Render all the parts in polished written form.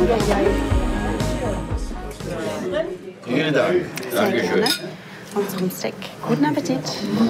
Vielen Dank. Dankeschön. Unserem Steak. Guten Appetit.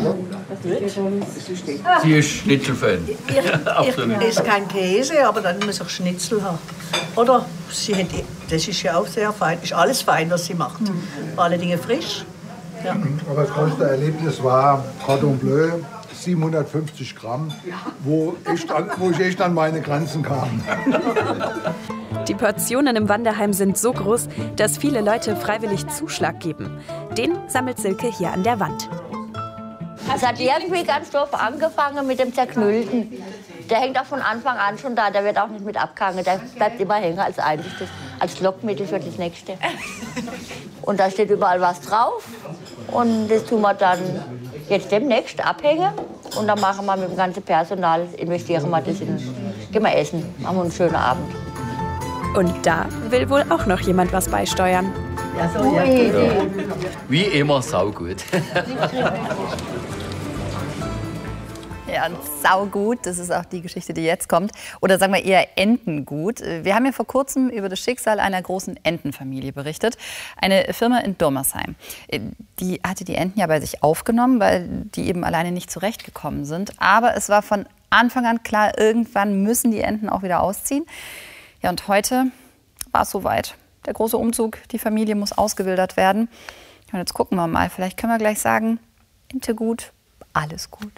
Sie ist Schnitzelfan. Ich esse kein Käse, aber dann muss ich Schnitzel haben. Oder? Das ist ja auch sehr fein. Ist alles fein, was sie macht. Alle Dinge frisch. Ja. Aber das größte Erlebnis war Cordon Bleu, 750 Gramm, wo ich echt an meine Grenzen kam. Die Portionen im Wanderheim sind so groß, dass viele Leute freiwillig Zuschlag geben. Den sammelt Silke hier an der Wand. Es hat irgendwie ganz doof angefangen mit dem Zerknüllten. Der hängt auch von Anfang an schon da, der wird auch nicht mit abgehangen. Der bleibt immer hängen als einziges, als Lockmittel für das nächste. Und da steht überall was drauf. Und das tun wir dann jetzt demnächst abhängen. Und dann machen wir mit dem ganzen Personal, investieren wir das in, gehen wir essen, machen wir einen schönen Abend. Und da will wohl auch noch jemand was beisteuern. Ja, so, ja. Wie immer saugut. Ja, saugut, das ist auch die Geschichte, die jetzt kommt. Oder sagen wir eher Entengut. Wir haben ja vor kurzem über das Schicksal einer großen Entenfamilie berichtet. Eine Firma in Durmersheim. Die hatte die Enten ja bei sich aufgenommen, weil die eben alleine nicht zurechtgekommen sind. Aber es war von Anfang an klar, irgendwann müssen die Enten auch wieder ausziehen. Ja, und heute war es soweit. Der große Umzug, die Familie muss ausgewildert werden. Und jetzt gucken wir mal, vielleicht können wir gleich sagen, Ente gut, alles gut.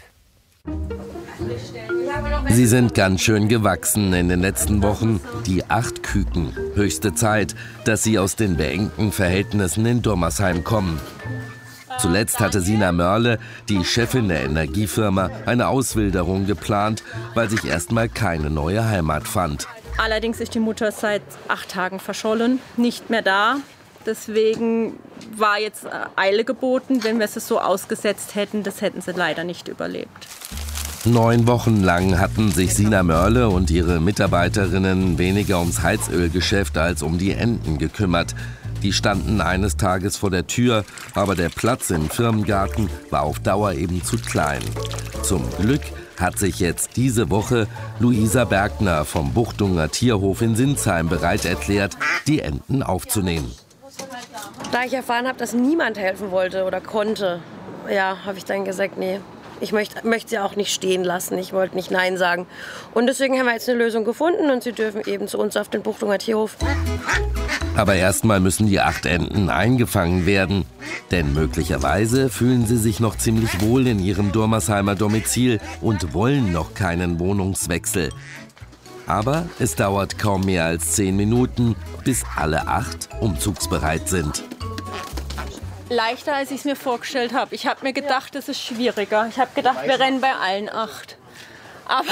Sie sind ganz schön gewachsen in den letzten Wochen, die 8 Küken. Höchste Zeit, dass sie aus den beengten Verhältnissen in Durmersheim kommen. Zuletzt hatte Sina Mörle, die Chefin der Energiefirma, eine Auswilderung geplant, weil sich erstmal keine neue Heimat fand. Allerdings ist die Mutter seit 8 Tagen verschollen, nicht mehr da. Deswegen war jetzt Eile geboten. Wenn wir sie so ausgesetzt hätten, das hätten sie leider nicht überlebt. 9 Wochen lang hatten sich Sina Mörle und ihre Mitarbeiterinnen weniger ums Heizölgeschäft als um die Enten gekümmert. Die standen eines Tages vor der Tür, aber der Platz im Firmengarten war auf Dauer eben zu klein. Zum Glück hat sich jetzt diese Woche Luisa Bergner vom Buchtunger Tierhof in Sinsheim bereit erklärt, die Enten aufzunehmen. Da ich erfahren habe, dass niemand helfen wollte oder konnte, ja, habe ich dann gesagt, nee, ich möchte sie auch nicht stehen lassen. Ich wollte nicht Nein sagen. Und deswegen haben wir jetzt eine Lösung gefunden und sie dürfen eben zu uns auf den Buchtunger Tierhof. Aber erstmal müssen die 8 Enten eingefangen werden. Denn möglicherweise fühlen sie sich noch ziemlich wohl in ihrem Durmersheimer Domizil und wollen noch keinen Wohnungswechsel. Aber es dauert kaum mehr als 10 Minuten, bis alle 8 umzugsbereit sind. Leichter, als ich es mir vorgestellt habe. Ich habe mir gedacht, das ist schwieriger. Ich habe gedacht, wir rennen bei allen 8. Aber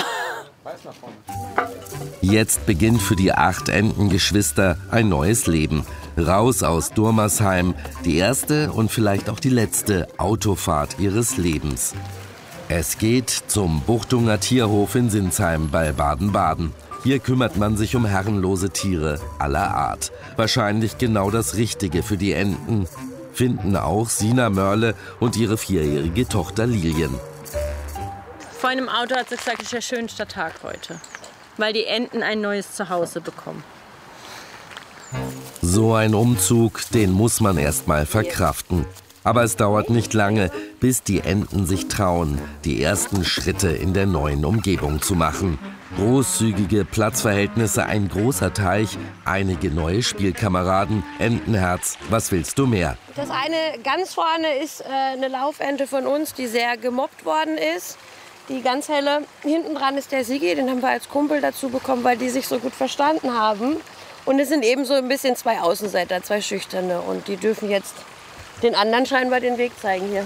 jetzt beginnt für die 8 Entengeschwister ein neues Leben. Raus aus Durmersheim, die erste und vielleicht auch die letzte Autofahrt ihres Lebens. Es geht zum Buchtunger Tierhof in Sinsheim bei Baden-Baden. Hier kümmert man sich um herrenlose Tiere aller Art. Wahrscheinlich genau das Richtige für die Enten. Finden auch Sina Mörle und ihre 4-jährige Tochter Lilien. vor einem Auto hat sie gesagt, das ist der schönste Tag heute, weil die Enten ein neues Zuhause bekommen. So ein Umzug, den muss man erst mal verkraften. Aber es dauert nicht lange, bis die Enten sich trauen, die ersten Schritte in der neuen Umgebung zu machen. Großzügige Platzverhältnisse, ein großer Teich, einige neue Spielkameraden, Entenherz, was willst du mehr? Das eine ganz vorne ist eine Laufente von uns, die sehr gemobbt worden ist. Die ganz helle, hinten dran ist der Sigi, den haben wir als Kumpel dazu bekommen, weil die sich so gut verstanden haben. Und es sind eben so ein bisschen 2 Außenseiter, 2 Schüchterne. Und die dürfen jetzt den anderen scheinbar den Weg zeigen hier.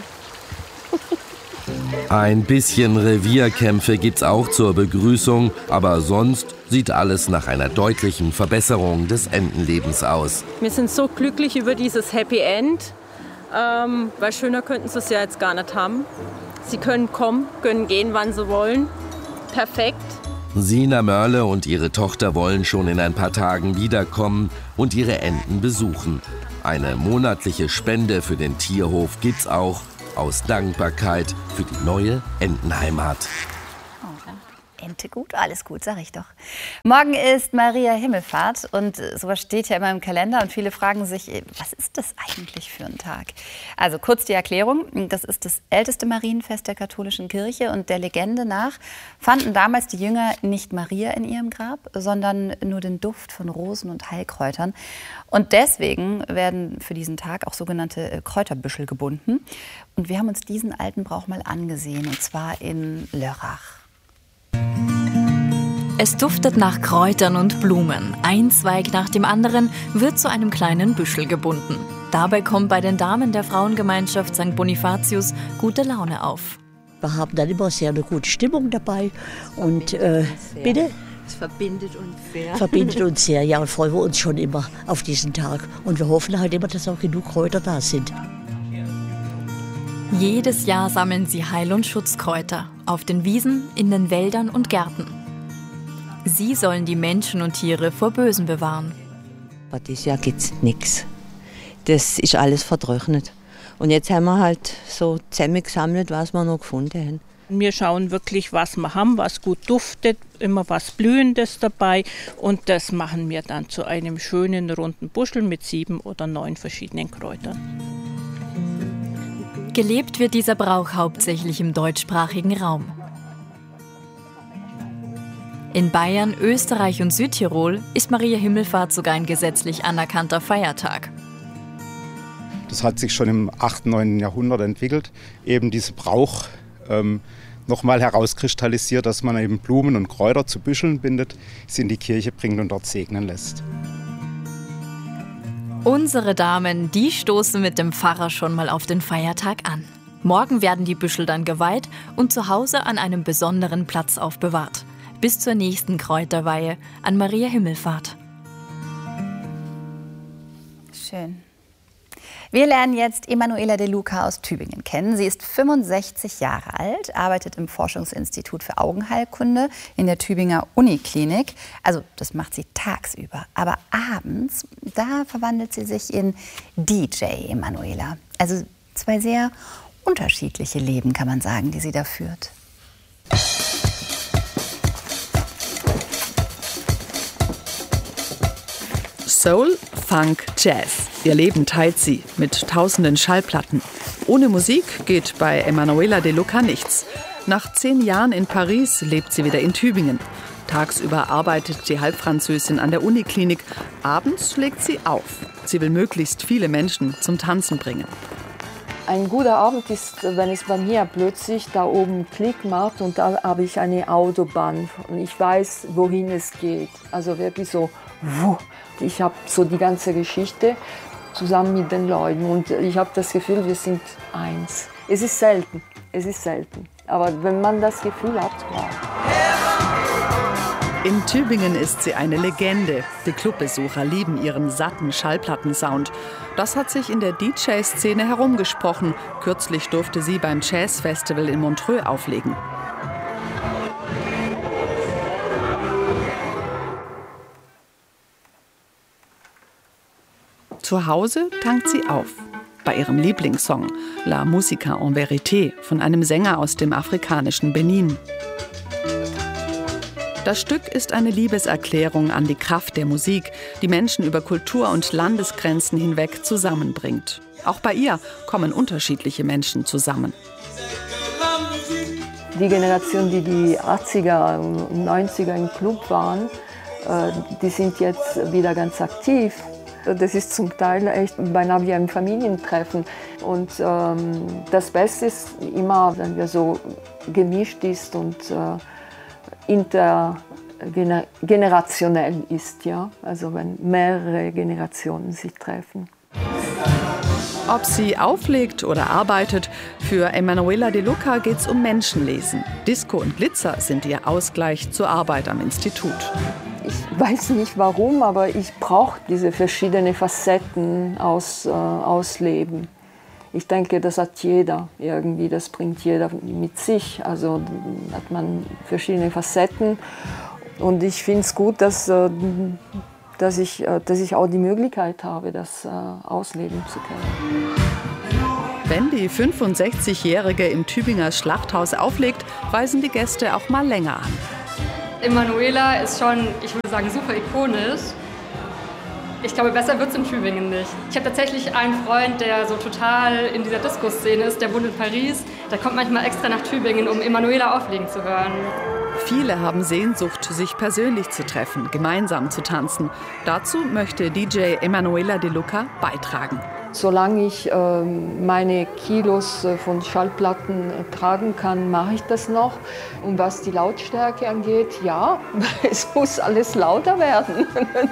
Ein bisschen Revierkämpfe gibt's auch zur Begrüßung, aber sonst sieht alles nach einer deutlichen Verbesserung des Entenlebens aus. Wir sind so glücklich über dieses Happy End, weil schöner könnten sie es ja jetzt gar nicht haben. Sie können kommen, können gehen, wann sie wollen. Perfekt. Sina Mörle und ihre Tochter wollen schon in ein paar Tagen wiederkommen und ihre Enten besuchen. Eine monatliche Spende für den Tierhof gibt's auch, aus Dankbarkeit für die neue Entenheimat. Ente gut, alles gut, sag ich doch. Morgen ist Maria Himmelfahrt und sowas steht ja immer im Kalender und viele fragen sich, was ist das eigentlich für ein Tag? Also kurz die Erklärung, das ist das älteste Marienfest der katholischen Kirche und der Legende nach fanden damals die Jünger nicht Maria in ihrem Grab, sondern nur den Duft von Rosen und Heilkräutern. Und deswegen werden für diesen Tag auch sogenannte Kräuterbüschel gebunden. Und wir haben uns diesen alten Brauch mal angesehen, und zwar in Lörrach. Es duftet nach Kräutern und Blumen. Ein Zweig nach dem anderen wird zu einem kleinen Büschel gebunden. Dabei kommt bei den Damen der Frauengemeinschaft St. Bonifatius gute Laune auf. Wir haben dann immer sehr eine gute Stimmung dabei. Und bitte? Es verbindet uns sehr. Verbindet uns sehr, ja, und freuen wir uns schon immer auf diesen Tag. Und wir hoffen halt immer, dass auch genug Kräuter da sind. Jedes Jahr sammeln sie Heil- und Schutzkräuter auf den Wiesen, in den Wäldern und Gärten. Sie sollen die Menschen und Tiere vor Bösen bewahren. Aber dieses Jahr gibt es nichts. Das ist alles vertrocknet. Und jetzt haben wir halt so zusammengesammelt, was wir noch gefunden haben. Wir schauen wirklich, was wir haben, was gut duftet, immer was Blühendes dabei. Und das machen wir dann zu einem schönen runden Buschel mit 7 oder 9 verschiedenen Kräutern. Gelebt wird dieser Brauch hauptsächlich im deutschsprachigen Raum. In Bayern, Österreich und Südtirol ist Maria Himmelfahrt sogar ein gesetzlich anerkannter Feiertag. Das hat sich schon im 8., 9. Jahrhundert entwickelt, eben dieser Brauch nochmal herauskristallisiert, dass man eben Blumen und Kräuter zu Büscheln bindet, sie in die Kirche bringt und dort segnen lässt. Unsere Damen, die stoßen mit dem Pfarrer schon mal auf den Feiertag an. Morgen werden die Büschel dann geweiht und zu Hause an einem besonderen Platz aufbewahrt. Bis zur nächsten Kräuterweihe an Maria Himmelfahrt. Schön. Wir lernen jetzt Emanuela De Luca aus Tübingen kennen. Sie ist 65 Jahre alt, arbeitet im Forschungsinstitut für Augenheilkunde in der Tübinger Uniklinik. Also das macht sie tagsüber. Aber abends, da verwandelt sie sich in DJ Emanuela. Also 2 sehr unterschiedliche Leben, kann man sagen, die sie da führt. Soul, Funk, Jazz. Ihr Leben teilt sie mit tausenden Schallplatten. Ohne Musik geht bei Emanuela De Luca nichts. Nach 10 Jahren in Paris lebt sie wieder in Tübingen. Tagsüber arbeitet die Halbfranzösin an der Uniklinik. Abends legt sie auf. Sie will möglichst viele Menschen zum Tanzen bringen. Ein guter Abend ist, wenn es bei mir plötzlich da oben Klick macht und da habe ich eine Autobahn und ich weiß, wohin es geht. Also wirklich so, ich habe so die ganze Geschichte zusammen mit den Leuten und ich habe das Gefühl, wir sind eins. Es ist selten, aber wenn man das Gefühl hat, wow. In Tübingen ist sie eine Legende. Die Clubbesucher lieben ihren satten Schallplattensound. Das hat sich in der DJ-Szene herumgesprochen. Kürzlich durfte sie beim Jazz-Festival in Montreux auflegen. Zu Hause tankt sie auf. Bei ihrem Lieblingssong La Musica en Vérité von einem Sänger aus dem afrikanischen Benin. Das Stück ist eine Liebeserklärung an die Kraft der Musik, die Menschen über Kultur- und Landesgrenzen hinweg zusammenbringt. Auch bei ihr kommen unterschiedliche Menschen zusammen. Die Generation, die die 80er und 90er im Club waren, die sind jetzt wieder ganz aktiv. Das ist zum Teil echt beinahe wie ein Familientreffen. Und das Beste ist immer, wenn wir so gemischt ist und intergenerationell ist, ja? Also wenn mehrere Generationen sich treffen. Ob sie auflegt oder arbeitet, für Emanuela De Luca geht es um Menschenlesen. Disco und Glitzer sind ihr Ausgleich zur Arbeit am Institut. Ich weiß nicht warum, aber ich brauche diese verschiedenen Facetten ausleben. Ich denke, das hat jeder irgendwie, das bringt jeder mit sich. Also hat man verschiedene Facetten. Und ich finde es gut, dass ich auch die Möglichkeit habe, das ausleben zu können. Wenn die 65-Jährige im Tübinger Schlachthaus auflegt, reisen die Gäste auch mal länger an. Emanuela ist schon, ich würde sagen, super ikonisch. Ich glaube, besser wird es in Tübingen nicht. Ich habe tatsächlich einen Freund, der so total in dieser Disco-Szene ist, der wohnt in Paris. Der kommt manchmal extra nach Tübingen, um Emanuela auflegen zu hören. Viele haben Sehnsucht, sich persönlich zu treffen, gemeinsam zu tanzen. Dazu möchte DJ Emanuela De Luca beitragen. Solange ich meine Kilos von Schallplatten tragen kann, mache ich das noch. Und was die Lautstärke angeht, ja, es muss alles lauter werden.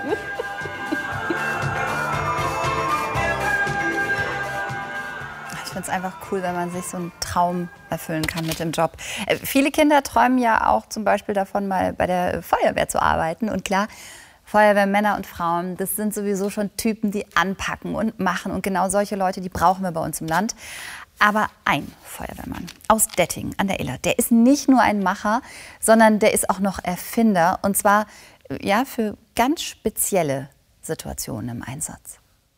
Ich finde es einfach cool, wenn man sich so einen Traum erfüllen kann mit dem Job. Viele Kinder träumen ja auch zum Beispiel davon, mal bei der Feuerwehr zu arbeiten. Und klar, Feuerwehrmänner und Frauen, das sind sowieso schon Typen, die anpacken und machen. Und genau solche Leute, die brauchen wir bei uns im Land. Aber ein Feuerwehrmann aus Dettingen an der Iller, der ist nicht nur ein Macher, sondern der ist auch noch Erfinder. Und zwar ja, für ganz spezielle Situationen im Einsatz.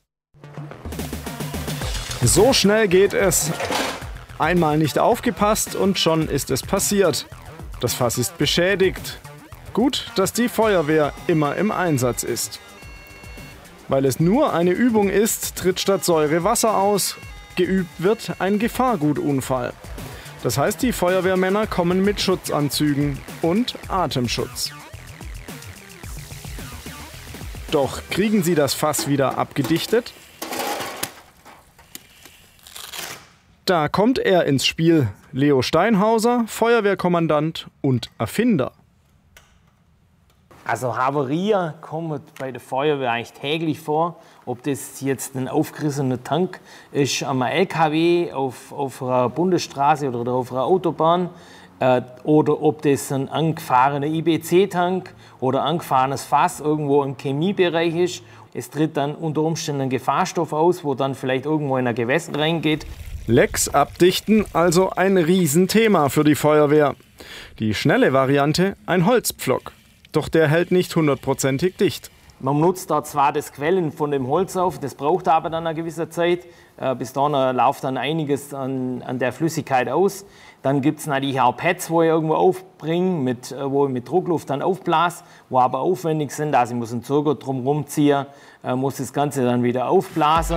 So schnell geht es. Einmal nicht aufgepasst und schon ist es passiert. Das Fass ist beschädigt. Gut, dass die Feuerwehr immer im Einsatz ist. Weil es nur eine Übung ist, tritt statt Säure Wasser aus. Geübt wird ein Gefahrgutunfall. Das heißt, die Feuerwehrmänner kommen mit Schutzanzügen und Atemschutz. Doch kriegen sie das Fass wieder abgedichtet? Da kommt er ins Spiel, Leo Steinhauser, Feuerwehrkommandant und Erfinder. Also Havarien kommen bei der Feuerwehr eigentlich täglich vor. Ob das jetzt ein aufgerissener Tank ist am LKW auf einer Bundesstraße oder auf einer Autobahn oder ob das ein angefahrener IBC-Tank oder angefahrenes Fass irgendwo im Chemiebereich ist. Es tritt dann unter Umständen ein Gefahrstoff aus, wo dann vielleicht irgendwo in ein Gewässer reingeht. Lecks abdichten, also ein Riesenthema für die Feuerwehr. Die schnelle Variante, ein Holzpflock. Doch der hält nicht 100%ig dicht. Man nutzt da zwar das Quellen von dem Holz auf, das braucht aber dann eine gewisse Zeit. Bis dahin läuft dann einiges an der Flüssigkeit aus. Dann gibt es natürlich auch Pads, wo ich irgendwo aufbringe, wo ich mit Druckluft dann aufblase, wo aber aufwendig sind. Also ich muss einen Zirkel drumherum ziehen, muss das Ganze dann wieder aufblasen.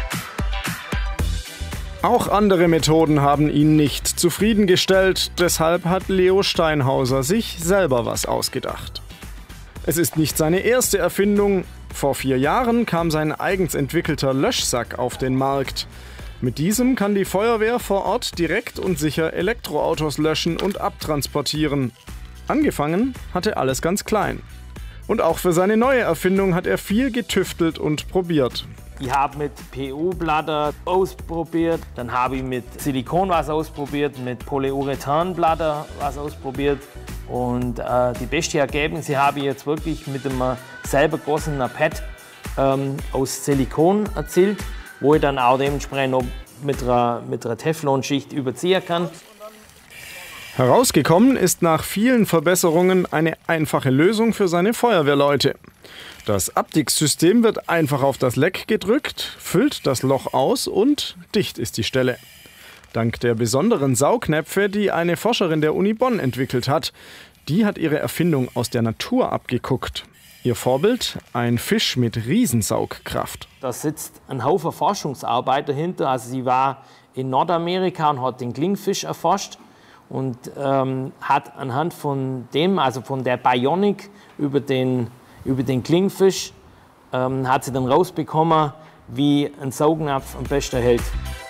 Auch andere Methoden haben ihn nicht zufriedengestellt, deshalb hat Leo Steinhauser sich selber was ausgedacht. Es ist nicht seine erste Erfindung. Vor 4 Jahren kam sein eigens entwickelter Löschsack auf den Markt. Mit diesem kann die Feuerwehr vor Ort direkt und sicher Elektroautos löschen und abtransportieren. Angefangen hatte alles ganz klein. Und auch für seine neue Erfindung hat er viel getüftelt und probiert. Ich habe mit PU-Blatter ausprobiert, dann habe ich mit Silikon was ausprobiert, mit Polyurethan-Blatter was ausprobiert. Und die besten Ergebnisse habe ich jetzt wirklich mit einem selber gegossenen Pad aus Silikon erzielt, wo ich dann auch dementsprechend noch mit einer Teflonschicht überziehen kann. Herausgekommen ist nach vielen Verbesserungen eine einfache Lösung für seine Feuerwehrleute. Das Abdicksystem wird einfach auf das Leck gedrückt, füllt das Loch aus und dicht ist die Stelle. Dank der besonderen Saugnäpfe, die eine Forscherin der Uni Bonn entwickelt hat. Die hat ihre Erfindung aus der Natur abgeguckt. Ihr Vorbild? Ein Fisch mit Riesensaugkraft. Da sitzt ein Haufen Forschungsarbeit dahinter. Also sie war in Nordamerika und hat den Klingfisch erforscht und hat anhand von dem, also von der Bionik über den Klingfisch, hat sie dann rausbekommen, wie ein Saugnapf am besten hält.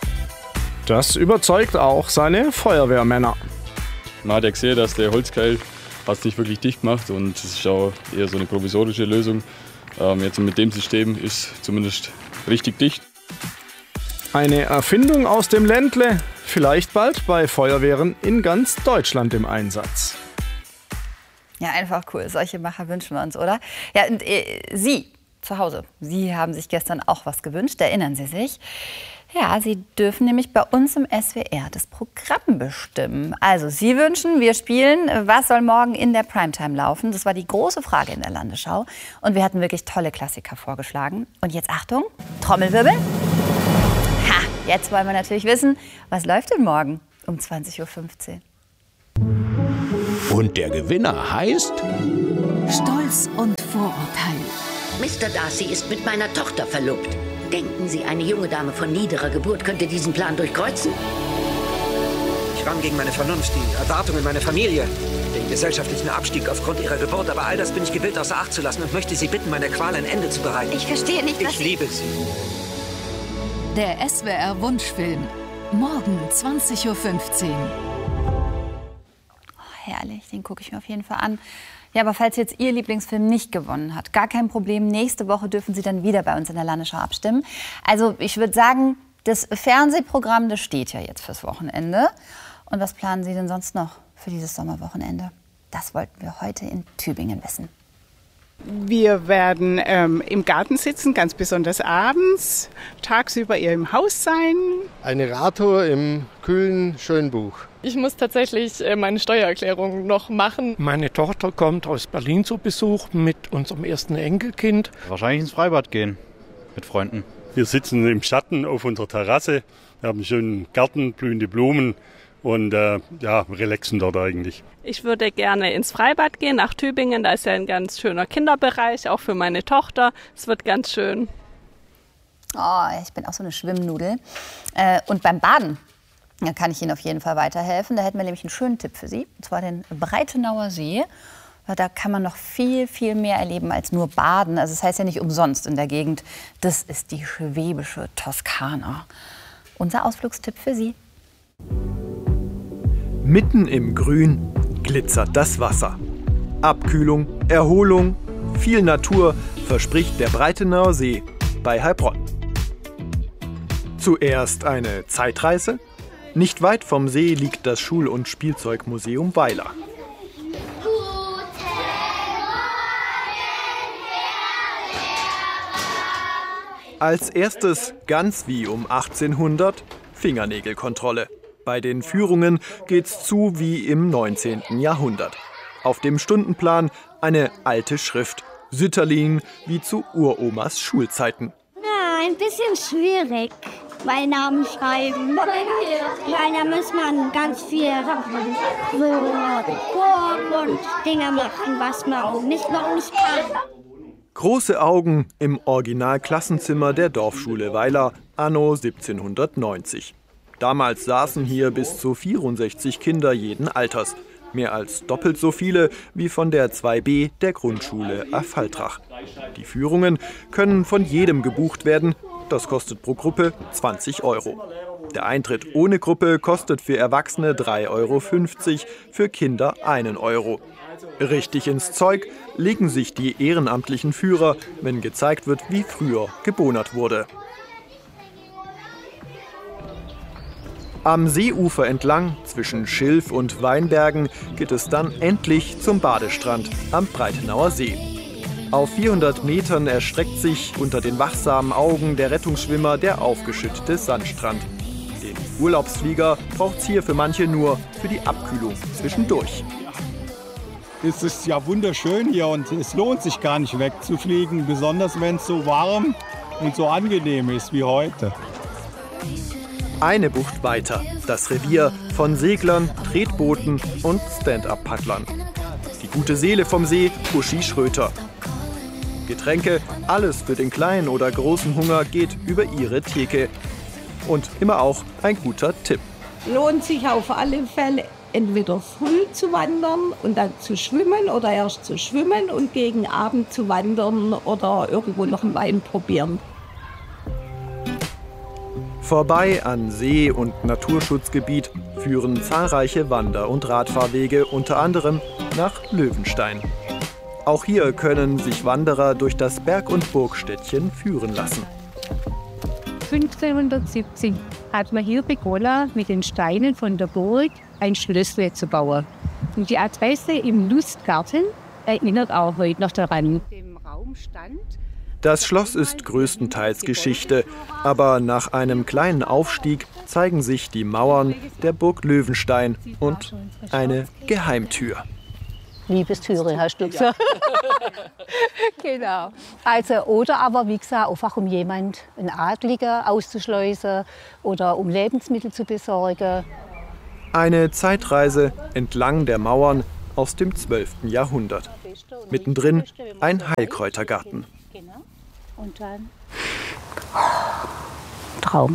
Das überzeugt auch seine Feuerwehrmänner. Man hat ja gesehen, dass der Holzkeil fast nicht wirklich dicht macht und das ist auch eher so eine provisorische Lösung. Jetzt mit dem System ist zumindest richtig dicht. Eine Erfindung aus dem Ländle, vielleicht bald bei Feuerwehren in ganz Deutschland im Einsatz. Ja, einfach cool. Solche Macher wünschen wir uns, oder? Ja, und Sie zu Hause, Sie haben sich gestern auch was gewünscht, erinnern Sie sich? Ja, Sie dürfen nämlich bei uns im SWR das Programm bestimmen. Also Sie wünschen, wir spielen, was soll morgen in der Primetime laufen? Das war die große Frage in der Landesschau. Und wir hatten wirklich tolle Klassiker vorgeschlagen. Und jetzt Achtung, Trommelwirbel. Ha, jetzt wollen wir natürlich wissen, was läuft denn morgen um 20:15 Uhr? Und der Gewinner heißt... Stolz und Vorurteil. Mr. Darcy ist mit meiner Tochter verlobt. Denken Sie, eine junge Dame von niederer Geburt könnte diesen Plan durchkreuzen? Ich rann gegen meine Vernunft, die Erwartungen meiner Familie, den gesellschaftlichen Abstieg aufgrund ihrer Geburt. Aber all das bin ich gewillt außer Acht zu lassen und möchte Sie bitten, meiner Qual ein Ende zu bereiten. Ich verstehe nicht, was ich liebe Sie. Der SWR Wunschfilm. Morgen 20:15 Uhr. Herrlich, den gucke ich mir auf jeden Fall an. Ja, aber falls jetzt Ihr Lieblingsfilm nicht gewonnen hat, gar kein Problem. Nächste Woche dürfen Sie dann wieder bei uns in der Landesschau abstimmen. Also ich würde sagen, das Fernsehprogramm, das steht ja jetzt fürs Wochenende. Und was planen Sie denn sonst noch für dieses Sommerwochenende? Das wollten wir heute in Tübingen wissen. Wir werden im Garten sitzen, ganz besonders abends, tagsüber eher im Haus sein. Eine Radtour im kühlen Schönbuch. Ich muss tatsächlich meine Steuererklärung noch machen. Meine Tochter kommt aus Berlin zu Besuch mit unserem ersten Enkelkind. Wahrscheinlich ins Freibad gehen mit Freunden. Wir sitzen im Schatten auf unserer Terrasse. Wir haben einen schönen Garten, blühende Blumen und relaxen dort eigentlich. Ich würde gerne ins Freibad gehen, nach Tübingen. Da ist ja ein ganz schöner Kinderbereich, auch für meine Tochter. Es wird ganz schön. Oh, ich bin auch so eine Schwimmnudel. Und beim Baden, da kann ich Ihnen auf jeden Fall weiterhelfen. Da hätten wir nämlich einen schönen Tipp für Sie, und zwar den Breitenauer See. Da kann man noch viel, viel mehr erleben als nur baden. Also das heißt ja nicht umsonst in der Gegend. Das ist die schwäbische Toskana. Unser Ausflugstipp für Sie. Mitten im Grün glitzert das Wasser. Abkühlung, Erholung, viel Natur verspricht der Breitenauer See bei Heilbronn. Zuerst eine Zeitreise. Nicht weit vom See liegt das Schul- und Spielzeugmuseum Weiler. Als erstes, ganz wie um 1800, Fingernägelkontrolle. Bei den Führungen geht's zu wie im 19. Jahrhundert. Auf dem Stundenplan eine alte Schrift. Sütterlin wie zu Uromas Schulzeiten. Ja, ein bisschen schwierig, meinen Namen schreiben. Weil da muss man ganz viel so und Dinge machen, was man noch nicht kann. Große Augen im Originalklassenzimmer der Dorfschule Weiler anno 1790. Damals saßen hier bis zu 64 Kinder jeden Alters. Mehr als doppelt so viele wie von der 2B der Grundschule Affaltrach. Die Führungen können von jedem gebucht werden. Das kostet pro Gruppe 20 €. Der Eintritt ohne Gruppe kostet für Erwachsene 3,50 €, für Kinder 1 €. Richtig ins Zeug legen sich die ehrenamtlichen Führer, wenn gezeigt wird, wie früher gebonert wurde. Am Seeufer entlang, zwischen Schilf und Weinbergen, geht es dann endlich zum Badestrand am Breitenauer See. Auf 400 Metern erstreckt sich unter den wachsamen Augen der Rettungsschwimmer der aufgeschüttete Sandstrand. Den Urlaubsflieger braucht's hier für manche nur für die Abkühlung zwischendurch. Es ist ja wunderschön hier und es lohnt sich gar nicht wegzufliegen, besonders wenn es so warm und so angenehm ist wie heute. Eine Bucht weiter, das Revier von Seglern, Tretbooten und Stand-up-Paddlern. Die gute Seele vom See, Uschi Schröter. Getränke, alles für den kleinen oder großen Hunger geht über ihre Theke. Und immer auch ein guter Tipp. Lohnt sich auf alle Fälle, entweder früh zu wandern und dann zu schwimmen oder erst zu schwimmen und gegen Abend zu wandern oder irgendwo noch einen Wein probieren. Vorbei an See- und Naturschutzgebiet führen zahlreiche Wander- und Radfahrwege, unter anderem nach Löwenstein. Auch hier können sich Wanderer durch das Berg- und Burgstädtchen führen lassen. 1570 hat man hier begonnen, mit den Steinen von der Burg ein Schlössle zu bauen. Und die Adresse im Lustgarten erinnert auch heute noch daran. Im Raum stand Das Schloss ist größtenteils Geschichte, aber nach einem kleinen Aufstieg zeigen sich die Mauern der Burg Löwenstein und eine Geheimtür. Liebestüre, hast du gesagt. Genau. Also, oder aber, wie gesagt, einfach um jemanden, einen Adligen auszuschleusen oder um Lebensmittel zu besorgen. Eine Zeitreise entlang der Mauern aus dem 12. Jahrhundert. Mittendrin ein Heilkräutergarten. Und dann Traum.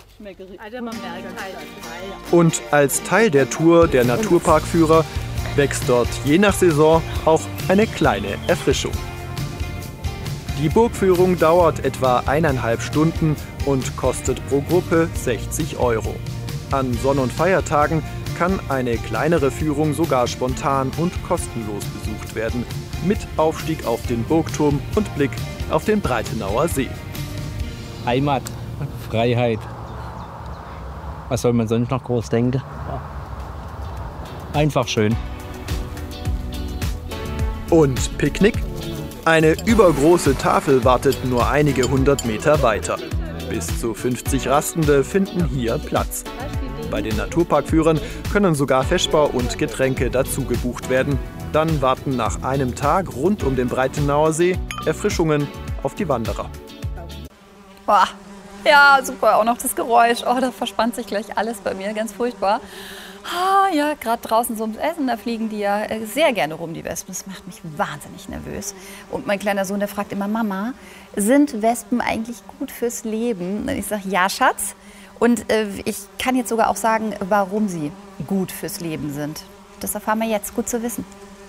Und als Teil der Tour der Naturparkführer wächst dort je nach Saison auch eine kleine Erfrischung. Die Burgführung dauert etwa 1,5 Stunden und kostet pro Gruppe 60 €. An Sonn- und Feiertagen kann eine kleinere Führung sogar spontan und kostenlos besucht werden, mit Aufstieg auf den Burgturm und Blick auf den Breitenauer See. Heimat, Freiheit. Was soll man sonst noch groß denken? Einfach schön. Und Picknick? Eine übergroße Tafel wartet nur einige 100 Meter weiter. Bis zu 50 Rastende finden hier Platz. Bei den Naturparkführern können sogar Feschbar und Getränke dazu gebucht werden. Dann warten nach einem Tag rund um den Breitenauer See Erfrischungen auf die Wanderer. Boah. Ja, super, auch noch das Geräusch. Oh, da verspannt sich gleich alles bei mir, ganz furchtbar. Ah, ja, gerade draußen so ums Essen, da fliegen die ja sehr gerne rum, die Wespen. Das macht mich wahnsinnig nervös. Und mein kleiner Sohn, der fragt immer, Mama, sind Wespen eigentlich gut fürs Leben? Und ich sage, ja, Schatz. Und ich kann jetzt sogar auch sagen, warum sie gut fürs Leben sind. Das erfahren wir jetzt, gut zu wissen.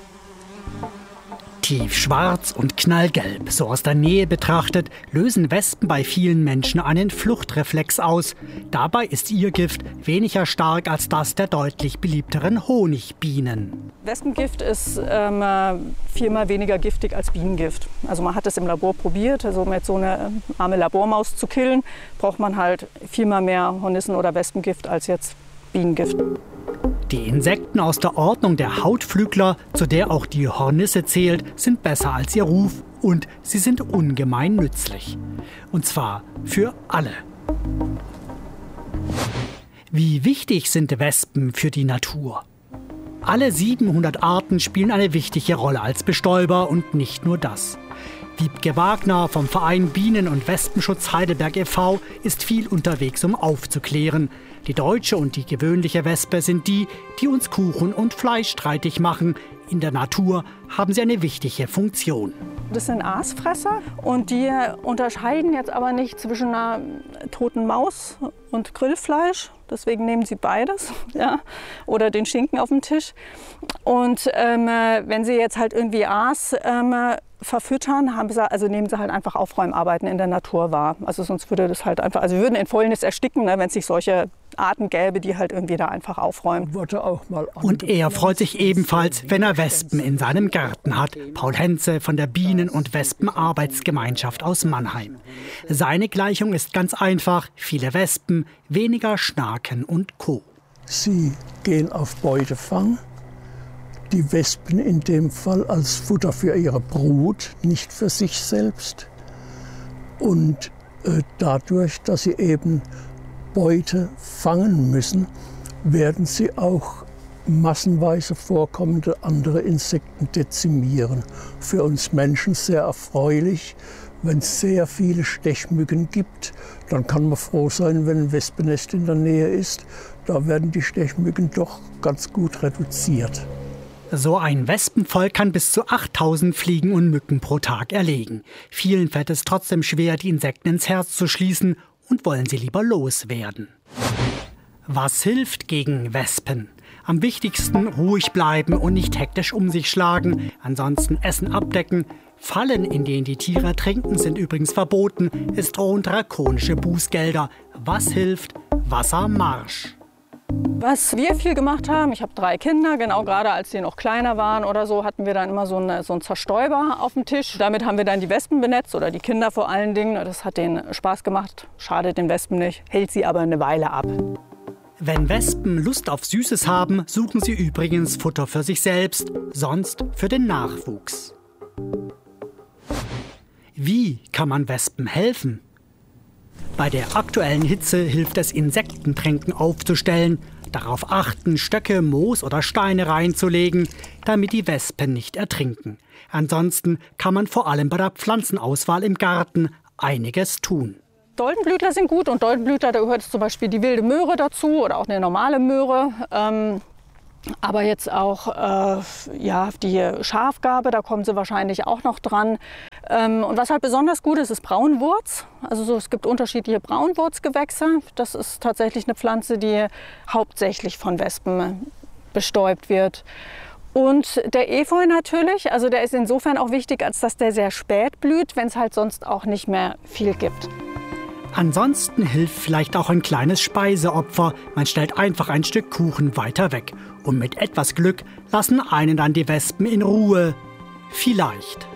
Tiefschwarz und knallgelb, so aus der Nähe betrachtet, lösen Wespen bei vielen Menschen einen Fluchtreflex aus. Dabei ist ihr Gift weniger stark als das der deutlich beliebteren Honigbienen. Wespengift ist viermal weniger giftig als Bienengift. Also man hat es im Labor probiert, also mit so einer arme Labormaus zu killen, braucht man halt viermal mehr Hornissen- oder Wespengift als jetzt Bienengift. Die Insekten aus der Ordnung der Hautflügler, zu der auch die Hornisse zählt, sind besser als ihr Ruf und sie sind ungemein nützlich. Und zwar für alle. Wie wichtig sind Wespen für die Natur? Alle 700 Arten spielen eine wichtige Rolle als Bestäuber und nicht nur das. Wiebke Wagner vom Verein Bienen- und Wespenschutz Heidelberg e.V. ist viel unterwegs, um aufzuklären. Die deutsche und die gewöhnliche Wespe sind die, die uns Kuchen und Fleisch streitig machen. In der Natur haben sie eine wichtige Funktion. Das sind Aasfresser und die unterscheiden jetzt aber nicht zwischen einer toten Maus und Grillfleisch. Deswegen nehmen sie beides, ja, oder den Schinken auf dem Tisch. Und wenn sie jetzt halt irgendwie Aas verfüttern, nehmen sie halt einfach Aufräumarbeiten in der Natur wahr. Also sonst würde das halt einfach, also wir würden in Fäulnis ersticken, ne, wenn es nicht solche Arten gäbe, die halt irgendwie da einfach aufräumen. Und er freut sich ebenfalls, wenn er Wespen in seinem Garten hat. Paul Henze von der Bienen- und Wespenarbeitsgemeinschaft aus Mannheim. Seine Gleichung ist ganz einfach: viele Wespen, weniger Schnaken und Co. Sie gehen auf Beutefang. Die Wespen in dem Fall als Futter für ihre Brut, nicht für sich selbst. Und dadurch, dass sie eben Beute fangen müssen, werden sie auch massenweise vorkommende andere Insekten dezimieren. Für uns Menschen sehr erfreulich. Wenn es sehr viele Stechmücken gibt, dann kann man froh sein, wenn ein Wespennest in der Nähe ist. Da werden die Stechmücken doch ganz gut reduziert. So ein Wespenvolk kann bis zu 8000 Fliegen und Mücken pro Tag erlegen. Vielen fällt es trotzdem schwer, die Insekten ins Herz zu schließen und wollen sie lieber loswerden. Was hilft gegen Wespen? Am wichtigsten ruhig bleiben und nicht hektisch um sich schlagen. Ansonsten Essen abdecken. Fallen, in denen die Tiere ertrinken, sind übrigens verboten. Es drohen drakonische Bußgelder. Was hilft? Wassermarsch. Was wir viel gemacht haben, ich habe 3 Kinder, genau gerade als die noch kleiner waren oder so, hatten wir dann immer so einen Zerstäuber auf dem Tisch. Damit haben wir dann die Wespen benetzt oder die Kinder vor allen Dingen. Das hat denen Spaß gemacht, schadet den Wespen nicht, hält sie aber eine Weile ab. Wenn Wespen Lust auf Süßes haben, suchen sie übrigens Futter für sich selbst, sonst für den Nachwuchs. Wie kann man Wespen helfen? Bei der aktuellen Hitze hilft es, Insektentränken aufzustellen, darauf achten, Stöcke, Moos oder Steine reinzulegen, damit die Wespen nicht ertrinken. Ansonsten kann man vor allem bei der Pflanzenauswahl im Garten einiges tun. Doldenblütler sind gut und Doldenblütler, da gehört zum Beispiel die wilde Möhre dazu oder auch eine normale Möhre. Aber jetzt auch die Schafgarbe, da kommen sie wahrscheinlich auch noch dran. Und was halt besonders gut ist, ist Braunwurz. Also es gibt unterschiedliche Braunwurzgewächse. Das ist tatsächlich eine Pflanze, die hauptsächlich von Wespen bestäubt wird. Und der Efeu natürlich, also der ist insofern auch wichtig, als dass der sehr spät blüht, wenn es halt sonst auch nicht mehr viel gibt. Ansonsten hilft vielleicht auch ein kleines Speiseopfer. Man stellt einfach ein Stück Kuchen weiter weg. Und mit etwas Glück lassen einen dann die Wespen in Ruhe. Vielleicht.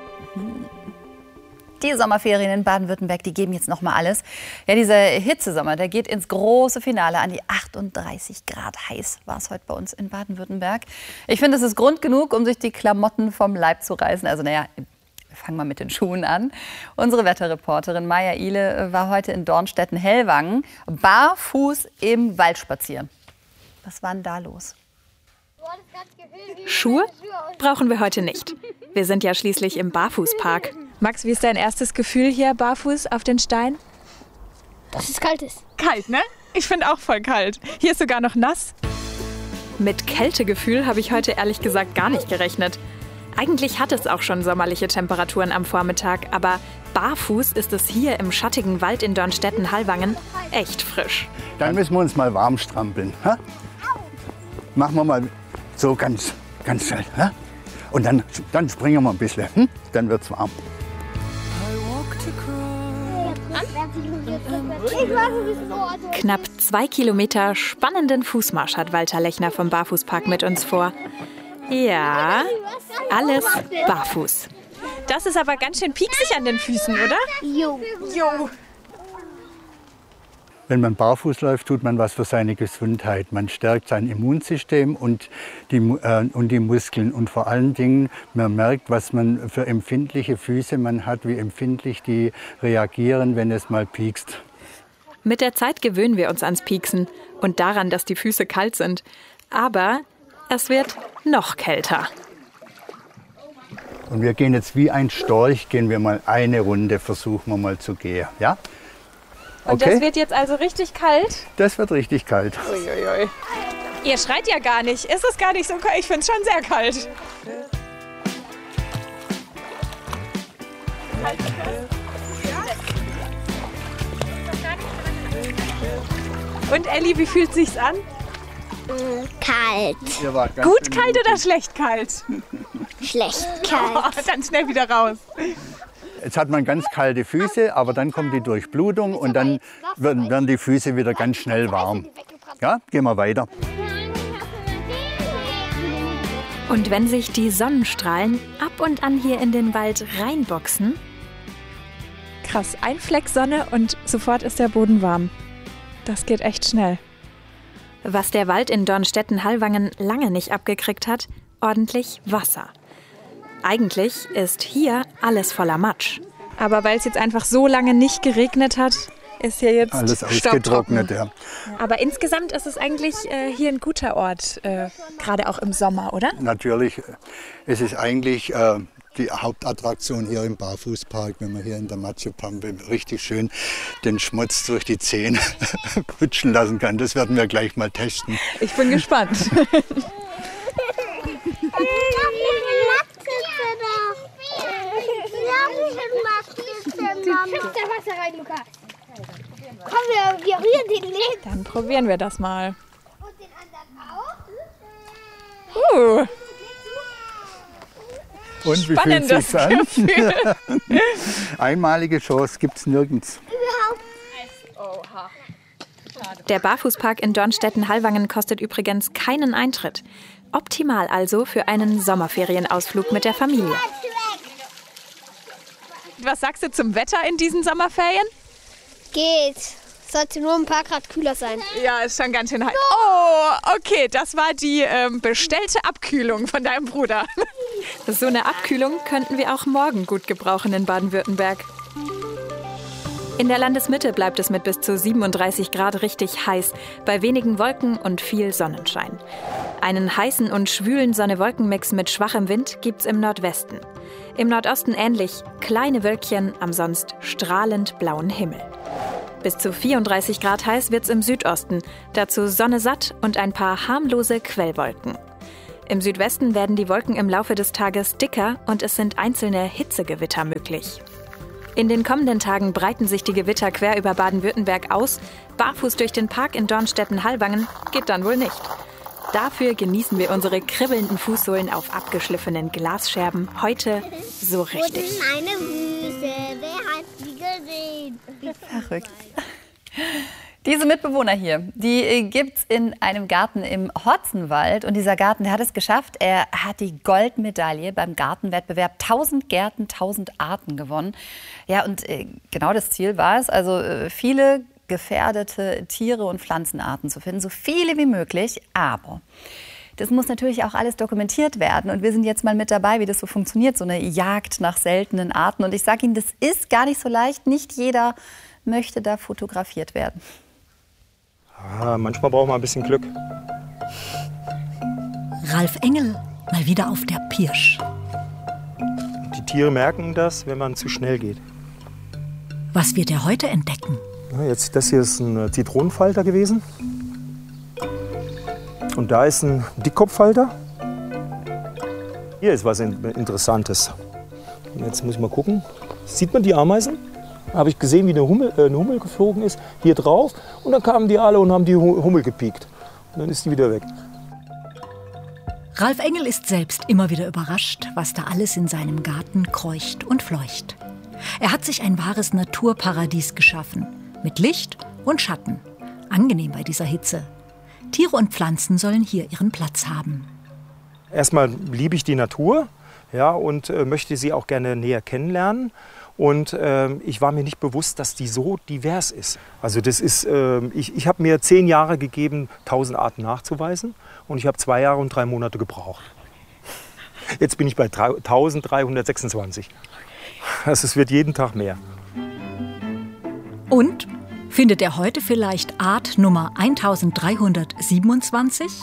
Die Sommerferien in Baden-Württemberg, die geben jetzt noch mal alles. Ja, dieser Hitzesommer, der geht ins große Finale. An die 38 Grad heiß war es heute bei uns in Baden-Württemberg. Ich finde, es ist Grund genug, um sich die Klamotten vom Leib zu reißen. Also naja, wir fangen mal mit den Schuhen an. Unsere Wetterreporterin Maja Ihle war heute in Dornstetten-Hellwangen barfuß im Wald spazieren. Was war denn da los? Schuhe brauchen wir heute nicht. Wir sind ja schließlich im Barfußpark. Max, wie ist dein erstes Gefühl hier barfuß auf den Stein? Dass es kalt ist. Kalt, ne? Ich finde auch voll kalt. Hier ist sogar noch nass. Mit Kältegefühl habe ich heute ehrlich gesagt gar nicht gerechnet. Eigentlich hat es auch schon sommerliche Temperaturen am Vormittag, aber barfuß ist es hier im schattigen Wald in Dornstetten-Hallwangen echt frisch. Dann müssen wir uns mal warm strampeln. Ha? Machen wir mal so ganz schnell. Ha? Und dann springen wir ein bisschen. Dann wird's warm. Knapp 2 Kilometer spannenden Fußmarsch hat Walter Lechner vom Barfußpark mit uns vor. Ja, alles barfuß. Das ist aber ganz schön pieksig an den Füßen, oder? Jo. Wenn man barfuß läuft, tut man was für seine Gesundheit. Man stärkt sein Immunsystem und die Muskeln. Und vor allen Dingen, man merkt, was man für empfindliche Füße man hat, wie empfindlich die reagieren, wenn es mal piekst. Mit der Zeit gewöhnen wir uns ans Pieksen und daran, dass die Füße kalt sind. Aber es wird noch kälter. Und wir gehen jetzt wie ein Storch, gehen wir mal eine Runde, versuchen wir mal zu gehen. Ja? Und okay. Das wird jetzt also richtig kalt? Das wird richtig kalt. Uiuiui. Ihr schreit ja gar nicht. Ist es gar nicht so kalt? Ich finde es schon sehr kalt. Und Elli, wie fühlt es sich an? Kalt. Gut kalt oder schlecht kalt? Schlecht kalt. Oh, dann schnell wieder raus. Jetzt hat man ganz kalte Füße, aber dann kommt die Durchblutung und dann werden die Füße wieder ganz schnell warm. Ja, gehen wir weiter. Und wenn sich die Sonnenstrahlen ab und an hier in den Wald reinboxen? Krass, ein Fleck Sonne und sofort ist der Boden warm. Das geht echt schnell. Was der Wald in Dornstetten-Hallwangen lange nicht abgekriegt hat, ordentlich Wasser. Eigentlich ist hier alles voller Matsch. Aber weil es jetzt einfach so lange nicht geregnet hat, ist hier jetzt alles ausgetrocknet. Ja. Aber insgesamt ist es eigentlich hier ein guter Ort, gerade auch im Sommer, oder? Natürlich. Es ist eigentlich die Hauptattraktion hier im Barfußpark, wenn man hier in der Matschepampe richtig schön den Schmutz durch die Zehen rutschen lassen kann. Das werden wir gleich mal testen. Ich bin gespannt. Wasser rein, Lukas. Komm, wir rühren den nicht. Dann probieren wir das mal. Und den anderen auch? Und wie fühlt es sich an? Einmalige Chance gibt es nirgends. Der Barfußpark in Dornstetten-Hallwangen kostet übrigens keinen Eintritt. Optimal also für einen Sommerferienausflug mit der Familie. Was sagst du zum Wetter in diesen Sommerferien? Geht. Sollte nur ein paar Grad kühler sein. Ja, ist schon ganz schön heiß. Oh, okay, das war die bestellte Abkühlung von deinem Bruder. So eine Abkühlung könnten wir auch morgen gut gebrauchen in Baden-Württemberg. In der Landesmitte bleibt es mit bis zu 37 Grad richtig heiß, bei wenigen Wolken und viel Sonnenschein. Einen heißen und schwülen Sonne-Wolken-Mix mit schwachem Wind gibt's im Nordwesten. Im Nordosten ähnlich, kleine Wölkchen am sonst strahlend blauen Himmel. Bis zu 34 Grad heiß wird's im Südosten. Dazu Sonne satt und ein paar harmlose Quellwolken. Im Südwesten werden die Wolken im Laufe des Tages dicker und es sind einzelne Hitzegewitter möglich. In den kommenden Tagen breiten sich die Gewitter quer über Baden-Württemberg aus. Barfuß durch den Park in Dornstetten-Hallwangen geht dann wohl nicht. Dafür genießen wir unsere kribbelnden Fußsohlen auf abgeschliffenen Glasscherben heute so richtig. Wo sind meine Füße? Wer hat sie gesehen? Verrückt. Diese Mitbewohner hier, die gibt's in einem Garten im Hotzenwald. Und dieser Garten, der hat es geschafft. Er hat die Goldmedaille beim Gartenwettbewerb 1000 Gärten, 1000 Arten gewonnen. Ja, und genau das Ziel war es, also viele gefährdete Tiere und Pflanzenarten zu finden, so viele wie möglich. Aber das muss natürlich auch alles dokumentiert werden. Und wir sind jetzt mal mit dabei, wie das so funktioniert, so eine Jagd nach seltenen Arten. Und ich sage Ihnen, das ist gar nicht so leicht. Nicht jeder möchte da fotografiert werden. Manchmal braucht man ein bisschen Glück. Ralf Engel mal wieder auf der Pirsch. Die Tiere merken das, wenn man zu schnell geht. Was wird er heute entdecken? Ja, das hier ist ein Zitronenfalter gewesen. Und da ist ein Dickkopffalter. Hier ist was Interessantes. Jetzt muss ich mal gucken. Sieht man die Ameisen? Da habe ich gesehen, wie eine Hummel geflogen ist, hier drauf. Und dann kamen die alle und haben die Hummel gepiekt. Und dann ist die wieder weg. Ralf Engel ist selbst immer wieder überrascht, was da alles in seinem Garten kreucht und fleucht. Er hat sich ein wahres Naturparadies geschaffen. Mit Licht und Schatten. Angenehm bei dieser Hitze. Tiere und Pflanzen sollen hier ihren Platz haben. Erstmal liebe ich die Natur, ja, und möchte sie auch gerne näher kennenlernen. Und ich war mir nicht bewusst, dass die so divers ist. Also das ist, ich habe mir 10 Jahre gegeben, 1000 Arten nachzuweisen. Und ich habe 2 Jahre und 3 Monate gebraucht. Jetzt bin ich bei 1326. Also es wird jeden Tag mehr. Und findet er heute vielleicht Art Nummer 1327?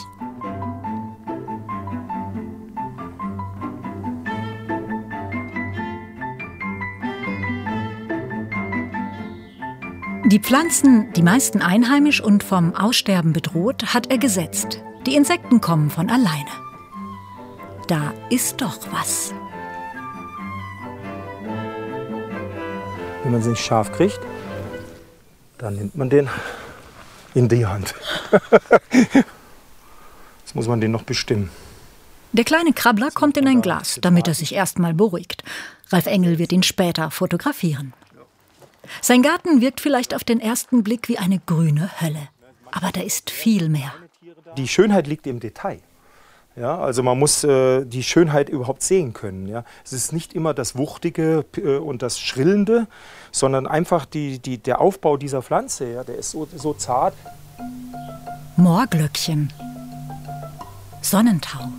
Die Pflanzen, die meisten einheimisch und vom Aussterben bedroht, hat er gesetzt. Die Insekten kommen von alleine. Da ist doch was. Wenn man es nicht scharf kriegt, dann nimmt man den in die Hand. Jetzt muss man den noch bestimmen. Der kleine Krabbler kommt in ein Glas, damit er sich erstmal beruhigt. Ralf Engel wird ihn später fotografieren. Sein Garten wirkt vielleicht auf den ersten Blick wie eine grüne Hölle. Aber da ist viel mehr. Die Schönheit liegt im Detail. Ja, also man muss die Schönheit überhaupt sehen können. Ja. Es ist nicht immer das Wuchtige und das Schrillende, sondern einfach der Aufbau dieser Pflanze. Ja, der ist so zart. Moorglöckchen, Sonnentau,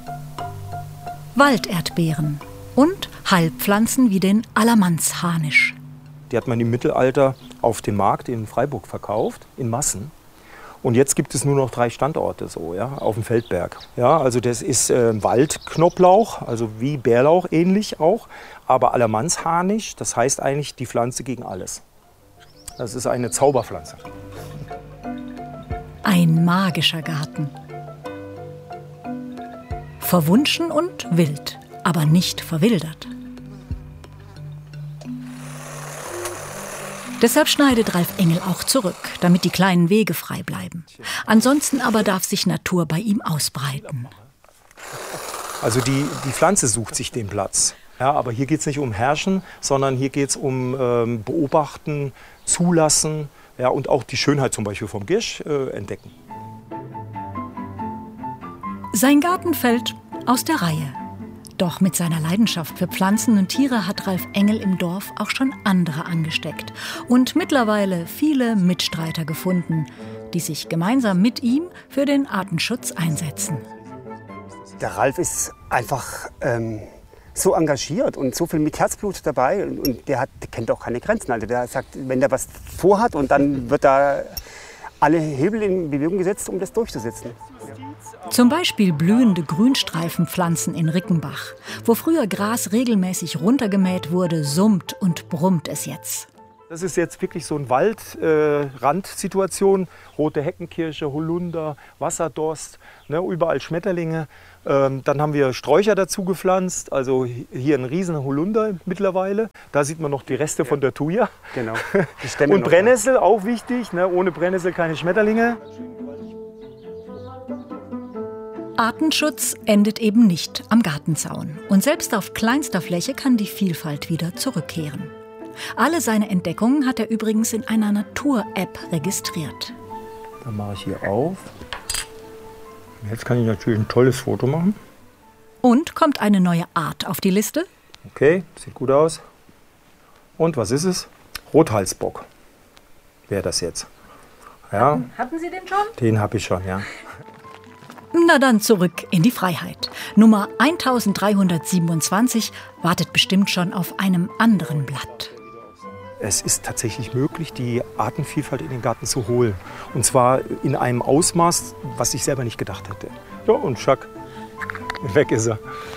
Walderdbeeren und Heilpflanzen wie den Alamanzharnisch. Die hat man im Mittelalter auf dem Markt in Freiburg verkauft, in Massen. Und jetzt gibt es nur noch 3 Standorte so, ja, auf dem Feldberg. Ja, also das ist Waldknoblauch, also wie Bärlauch ähnlich auch, aber Alamanzharnisch, das heißt eigentlich die Pflanze gegen alles. Das ist eine Zauberpflanze. Ein magischer Garten. Verwunschen und wild, aber nicht verwildert. Deshalb schneidet Ralf Engel auch zurück, damit die kleinen Wege frei bleiben. Ansonsten aber darf sich Natur bei ihm ausbreiten. Also die Pflanze sucht sich den Platz. Ja, aber hier geht es nicht um Herrschen, sondern hier geht es um Beobachten, Zulassen, ja, und auch die Schönheit zum Beispiel vom Gischt entdecken. Sein Garten fällt aus der Reihe. Doch mit seiner Leidenschaft für Pflanzen und Tiere hat Ralf Engel im Dorf auch schon andere angesteckt und mittlerweile viele Mitstreiter gefunden, die sich gemeinsam mit ihm für den Artenschutz einsetzen. Der Ralf ist einfach so engagiert und so viel mit Herzblut dabei und der kennt auch keine Grenzen. Also der sagt, wenn der was vorhat und dann wird da alle Hebel in Bewegung gesetzt, um das durchzusetzen. Zum Beispiel blühende Grünstreifenpflanzen in Rickenbach. Wo früher Gras regelmäßig runtergemäht wurde, summt und brummt es jetzt. Das ist jetzt wirklich so ein Waldrandsituation. Rote Heckenkirsche, Holunder, Wasserdorst, ne, überall Schmetterlinge. Dann haben wir Sträucher dazu gepflanzt, also hier ein riesen Holunder mittlerweile. Da sieht man noch die Reste von der Thuja. Genau. Und Brennnessel, auch wichtig, ne? Ohne Brennnessel keine Schmetterlinge. Artenschutz endet eben nicht am Gartenzaun. Und selbst auf kleinster Fläche kann die Vielfalt wieder zurückkehren. Alle seine Entdeckungen hat er übrigens in einer Natur-App registriert. Dann mache ich hier auf. Jetzt kann ich natürlich ein tolles Foto machen. Und kommt eine neue Art auf die Liste? Okay, sieht gut aus. Und was ist es? Rothalsbock wäre das jetzt. Ja, Hatten Sie den schon? den habe ich schon, ja. Na dann zurück in die Freiheit. Nummer 1327 wartet bestimmt schon auf einem anderen Blatt. Es ist tatsächlich möglich, die Artenvielfalt in den Garten zu holen. Und zwar in einem Ausmaß, was ich selber nicht gedacht hätte. Ja, und schack, weg ist er.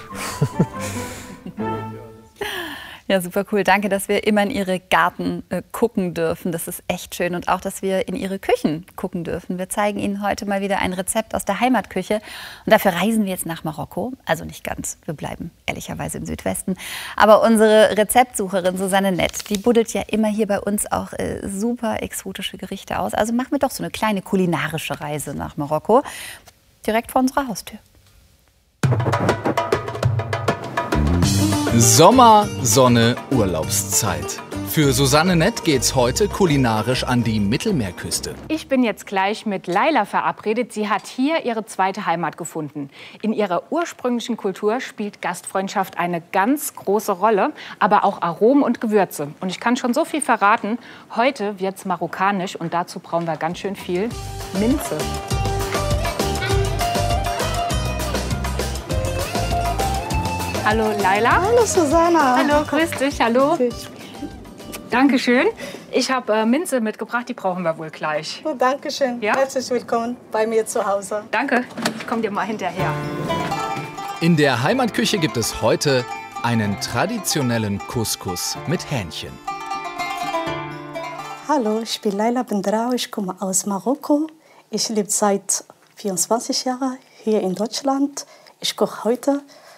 Ja, super cool. Danke, dass wir immer in Ihre Garten gucken dürfen. Das ist echt schön. Und auch, dass wir in Ihre Küchen gucken dürfen. Wir zeigen Ihnen heute mal wieder ein Rezept aus der Heimatküche. Und dafür reisen wir jetzt nach Marokko. Also nicht ganz, wir bleiben ehrlicherweise im Südwesten. Aber unsere Rezeptsucherin Susanne Nett, die buddelt ja immer hier bei uns auch super exotische Gerichte aus. Also machen wir doch so eine kleine kulinarische Reise nach Marokko. Direkt vor unserer Haustür. Sommer, Sonne, Urlaubszeit. Für Susanne Nett geht's heute kulinarisch an die Mittelmeerküste. Ich bin jetzt gleich mit Laila verabredet. Sie hat hier ihre zweite Heimat gefunden. In ihrer ursprünglichen Kultur spielt Gastfreundschaft eine ganz große Rolle, aber auch Aromen und Gewürze. Und ich kann schon so viel verraten, heute wird's marokkanisch und dazu brauchen wir ganz schön viel Minze. Hallo Laila. Hallo Susanna. Hallo, grüß dich. Hallo. Dankeschön. Ich habe Minze mitgebracht, die brauchen wir wohl gleich. Oh, Dankeschön. Ja? Herzlich willkommen bei mir zu Hause. Danke. Ich komme dir mal hinterher. In der Heimatküche gibt es heute einen traditionellen Couscous mit Hähnchen. Hallo, ich bin Laila Bendraou. Ich komme aus Marokko. Ich lebe seit 24 Jahren hier in Deutschland. Ich koche heute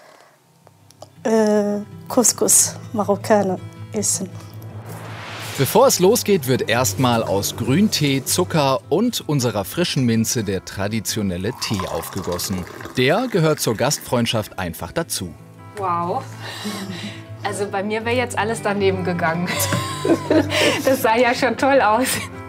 Couscous, Marokkaner essen. Bevor es losgeht, wird erstmal aus Grüntee, Zucker und unserer frischen Minze der traditionelle Tee aufgegossen. Der gehört zur Gastfreundschaft einfach dazu. Wow. Also bei mir wäre jetzt alles daneben gegangen. Das sah ja schon toll aus.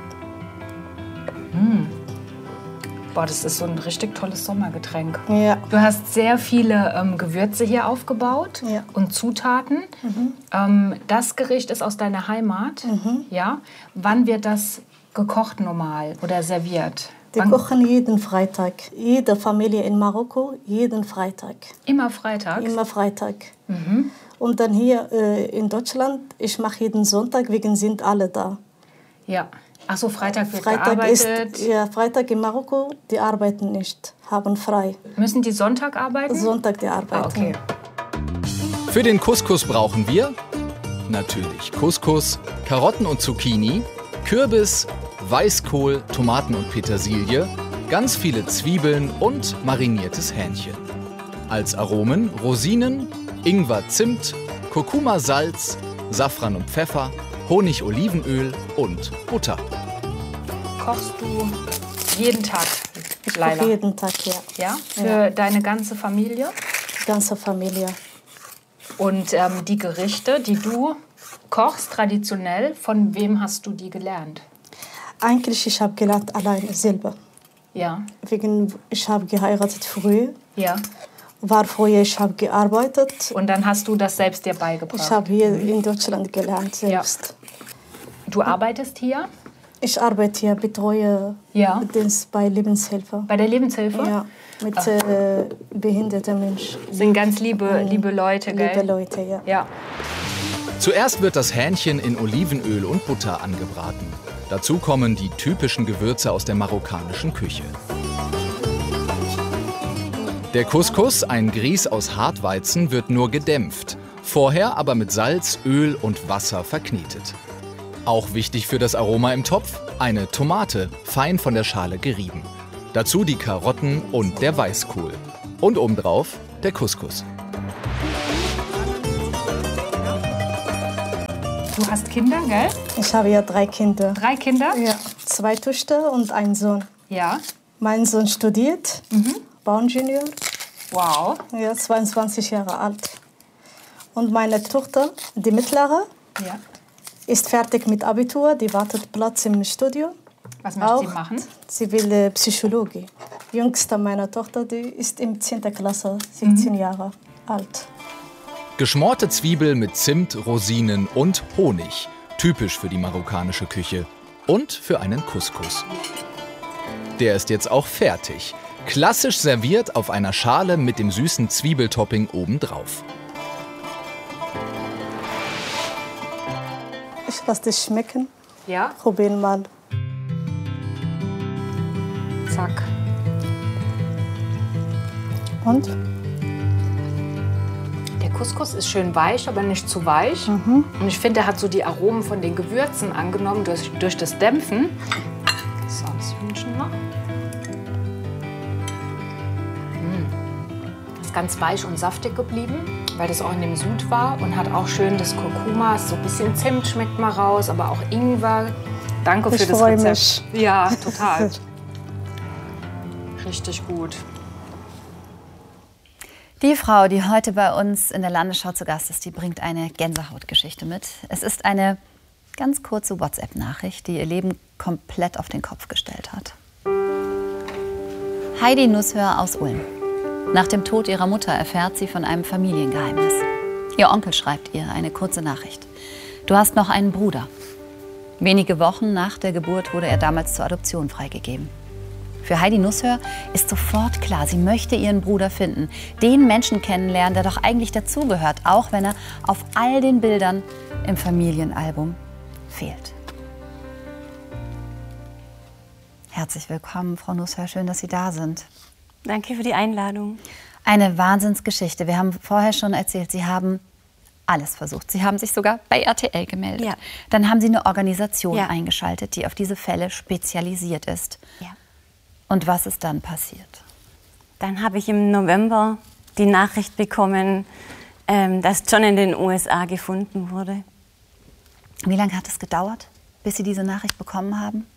Boah, das ist so ein richtig tolles Sommergetränk. Ja. Du hast sehr viele Gewürze hier aufgebaut und Zutaten. Das Gericht ist aus deiner Heimat. Ja. Wann wird das gekocht normal oder serviert? Wir kochen jeden Freitag. Jede Familie in Marokko, jeden Freitag. Immer freitags? Immer Freitag. Und dann hier in Deutschland, ich mache jeden Sonntag, wegen sind alle da. Ja. Ach so, Freitag wird gearbeitet? Freitag in Marokko, die arbeiten nicht, haben frei. Müssen die Sonntag arbeiten? Sonntag die arbeiten. Ah, okay. Für den Couscous brauchen wir natürlich Couscous, Karotten und Zucchini, Kürbis, Weißkohl, Tomaten und Petersilie, ganz viele Zwiebeln und mariniertes Hähnchen. Als Aromen Rosinen, Ingwer, Zimt, Kurkuma, Salz, Safran und Pfeffer, Honig, Olivenöl und Butter. Kochst du jeden Tag, Laila? Ich koche jeden Tag, ja. Ja? Für deine ganze Familie? Die ganze Familie. Und die Gerichte, die du kochst, traditionell, von wem hast du die gelernt? Eigentlich, ich habe gelernt allein selber. Ja. Ich habe geheiratet früh. Ja. War vorher, ich habe gearbeitet. Und dann hast du das selbst dir beigebracht? Ich habe hier in Deutschland gelernt, selbst. Ja. Du arbeitest hier? Ich arbeite hier, betreue bei Lebenshilfe. Bei der Lebenshilfe? Ja, mit behinderten Menschen. Sind ganz liebe Leute, gell? Liebe Leute, ja. Zuerst wird das Hähnchen in Olivenöl und Butter angebraten. Dazu kommen die typischen Gewürze aus der marokkanischen Küche. Der Couscous, ein Grieß aus Hartweizen, wird nur gedämpft, vorher aber mit Salz, Öl und Wasser verknetet. Auch wichtig für das Aroma im Topf, eine Tomate, fein von der Schale gerieben. Dazu die Karotten und der Weißkohl. Und obendrauf der Couscous. Du hast Kinder, gell? Ich habe ja 3 Kinder. 3 Kinder? Ja, 2 Töchter und einen Sohn. Ja. Mein Sohn studiert, Bauingenieur. Wow. Ja, 22 Jahre alt. Und meine Tochter, die mittlere, Ja. ist fertig mit Abitur. Die wartet Platz im Studio. Was möchte sie machen? Sie will Psychologie. Die jüngste meiner Tochter, die ist im 10. Klasse, 16 Jahre alt. Geschmorte Zwiebel mit Zimt, Rosinen und Honig. Typisch für die marokkanische Küche. Und für einen Couscous. Der ist jetzt auch fertig. Klassisch serviert auf einer Schale mit dem süßen Zwiebeltopping obendrauf. Ich lasse das schmecken. Ja? Probieren mal. Zack. Und? Der Couscous ist schön weich, aber nicht zu weich. Und ich finde, er hat so die Aromen von den Gewürzen angenommen durch das Dämpfen. So, das Hühnchen noch. Ist ganz weich und saftig geblieben, weil das auch in dem Sud war. Und hat auch schön das Kurkuma, so ein bisschen Zimt schmeckt mal raus, aber auch Ingwer. Danke für das Rezept. Ja, total. Richtig gut. Die Frau, die heute bei uns in der Landesschau zu Gast ist, die bringt eine Gänsehautgeschichte mit. Es ist eine ganz kurze WhatsApp-Nachricht, die ihr Leben komplett auf den Kopf gestellt hat. Heidi Nusshör aus Ulm. Nach dem Tod ihrer Mutter erfährt sie von einem Familiengeheimnis. Ihr Onkel schreibt ihr eine kurze Nachricht. Du hast noch einen Bruder. Wenige Wochen nach der Geburt wurde er damals zur Adoption freigegeben. Für Heidi Nusshör ist sofort klar, sie möchte ihren Bruder finden, den Menschen kennenlernen, der doch eigentlich dazugehört, auch wenn er auf all den Bildern im Familienalbum fehlt. Herzlich willkommen, Frau Nusshör, schön, dass Sie da sind. Danke für die Einladung. Eine Wahnsinnsgeschichte. Wir haben vorher schon erzählt, Sie haben alles versucht. Sie haben sich sogar bei RTL gemeldet. Ja. Dann haben Sie eine Organisation eingeschaltet, die auf diese Fälle spezialisiert ist. Ja. Und was ist dann passiert? Dann habe ich im November die Nachricht bekommen, dass John in den USA gefunden wurde. Wie lange hat es gedauert, bis Sie diese Nachricht bekommen haben?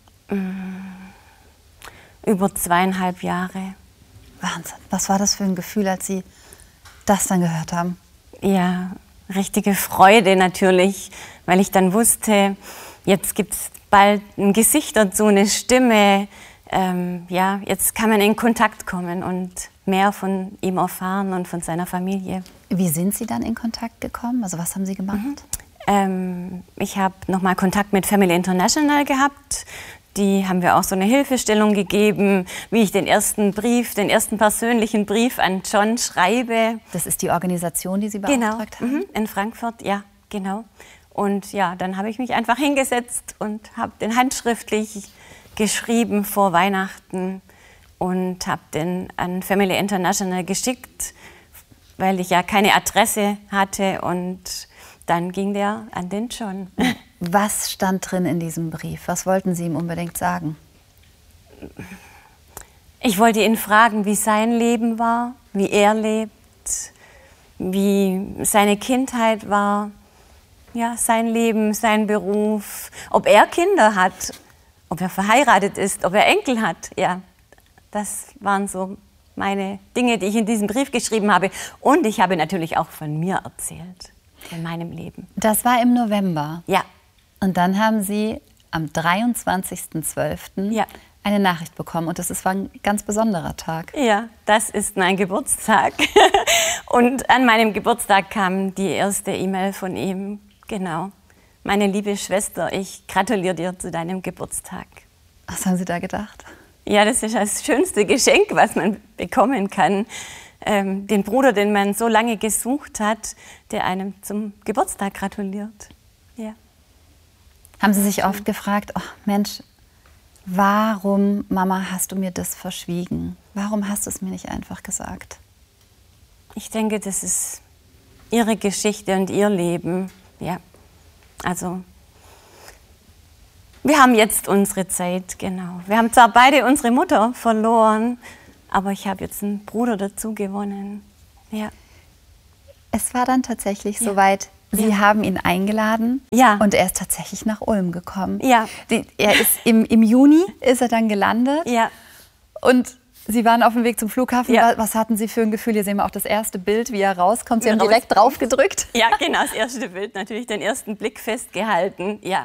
Über 2,5 Jahre. Wahnsinn. Was war das für ein Gefühl, als Sie das dann gehört haben? Ja, richtige Freude natürlich, weil ich dann wusste, jetzt gibt es bald ein Gesicht dazu, eine Stimme. Ja, jetzt kann man in Kontakt kommen und mehr von ihm erfahren und von seiner Familie. Wie sind Sie dann in Kontakt gekommen? Also was haben Sie gemacht? Ich habe nochmal Kontakt mit Family International gehabt. Die haben wir auch so eine Hilfestellung gegeben, wie ich den ersten persönlichen Brief an John schreibe. Das ist die Organisation, die Sie beauftragt haben? In Frankfurt, ja, genau. Und ja, dann habe ich mich einfach hingesetzt und habe den handschriftlich geschrieben vor Weihnachten und habe den an Family International geschickt, weil ich ja keine Adresse hatte, und dann ging der an den John. Was stand drin in diesem Brief? Was wollten Sie ihm unbedingt sagen? Ich wollte ihn fragen, wie sein Leben war, wie er lebt, wie seine Kindheit war, ja, sein Leben, sein Beruf, ob er Kinder hat, ob er verheiratet ist, ob er Enkel hat. Ja, das waren so meine Dinge, die ich in diesem Brief geschrieben habe. Und ich habe natürlich auch von mir erzählt, von meinem Leben. Das war im November? Ja. Und dann haben Sie am 23.12. eine Nachricht bekommen. Und das war ein ganz besonderer Tag. Ja, das ist mein Geburtstag. Und an meinem Geburtstag kam die erste E-Mail von ihm. Genau. Meine liebe Schwester, ich gratuliere dir zu deinem Geburtstag. Was haben Sie da gedacht? Ja, das ist das schönste Geschenk, was man bekommen kann. Den Bruder, den man so lange gesucht hat, der einem zum Geburtstag gratuliert. Ja. Haben Sie sich oft gefragt, oh Mensch, warum, Mama, hast du mir das verschwiegen? Warum hast du es mir nicht einfach gesagt? Ich denke, das ist ihre Geschichte und ihr Leben. Ja. Also Wir haben jetzt unsere Zeit, genau. Wir haben zwar beide unsere Mutter verloren, aber ich habe jetzt einen Bruder dazu gewonnen. Ja. Es war dann tatsächlich soweit, Sie haben ihn eingeladen und er ist tatsächlich nach Ulm gekommen. Ja. Er ist im Juni ist er dann gelandet. Ja. Und Sie waren auf dem Weg zum Flughafen. Ja. Was hatten Sie für ein Gefühl? Hier sehen wir auch das erste Bild, wie er rauskommt. Sie haben direkt drauf gedrückt. Ja, genau, das erste Bild. Natürlich den ersten Blick festgehalten. Ja.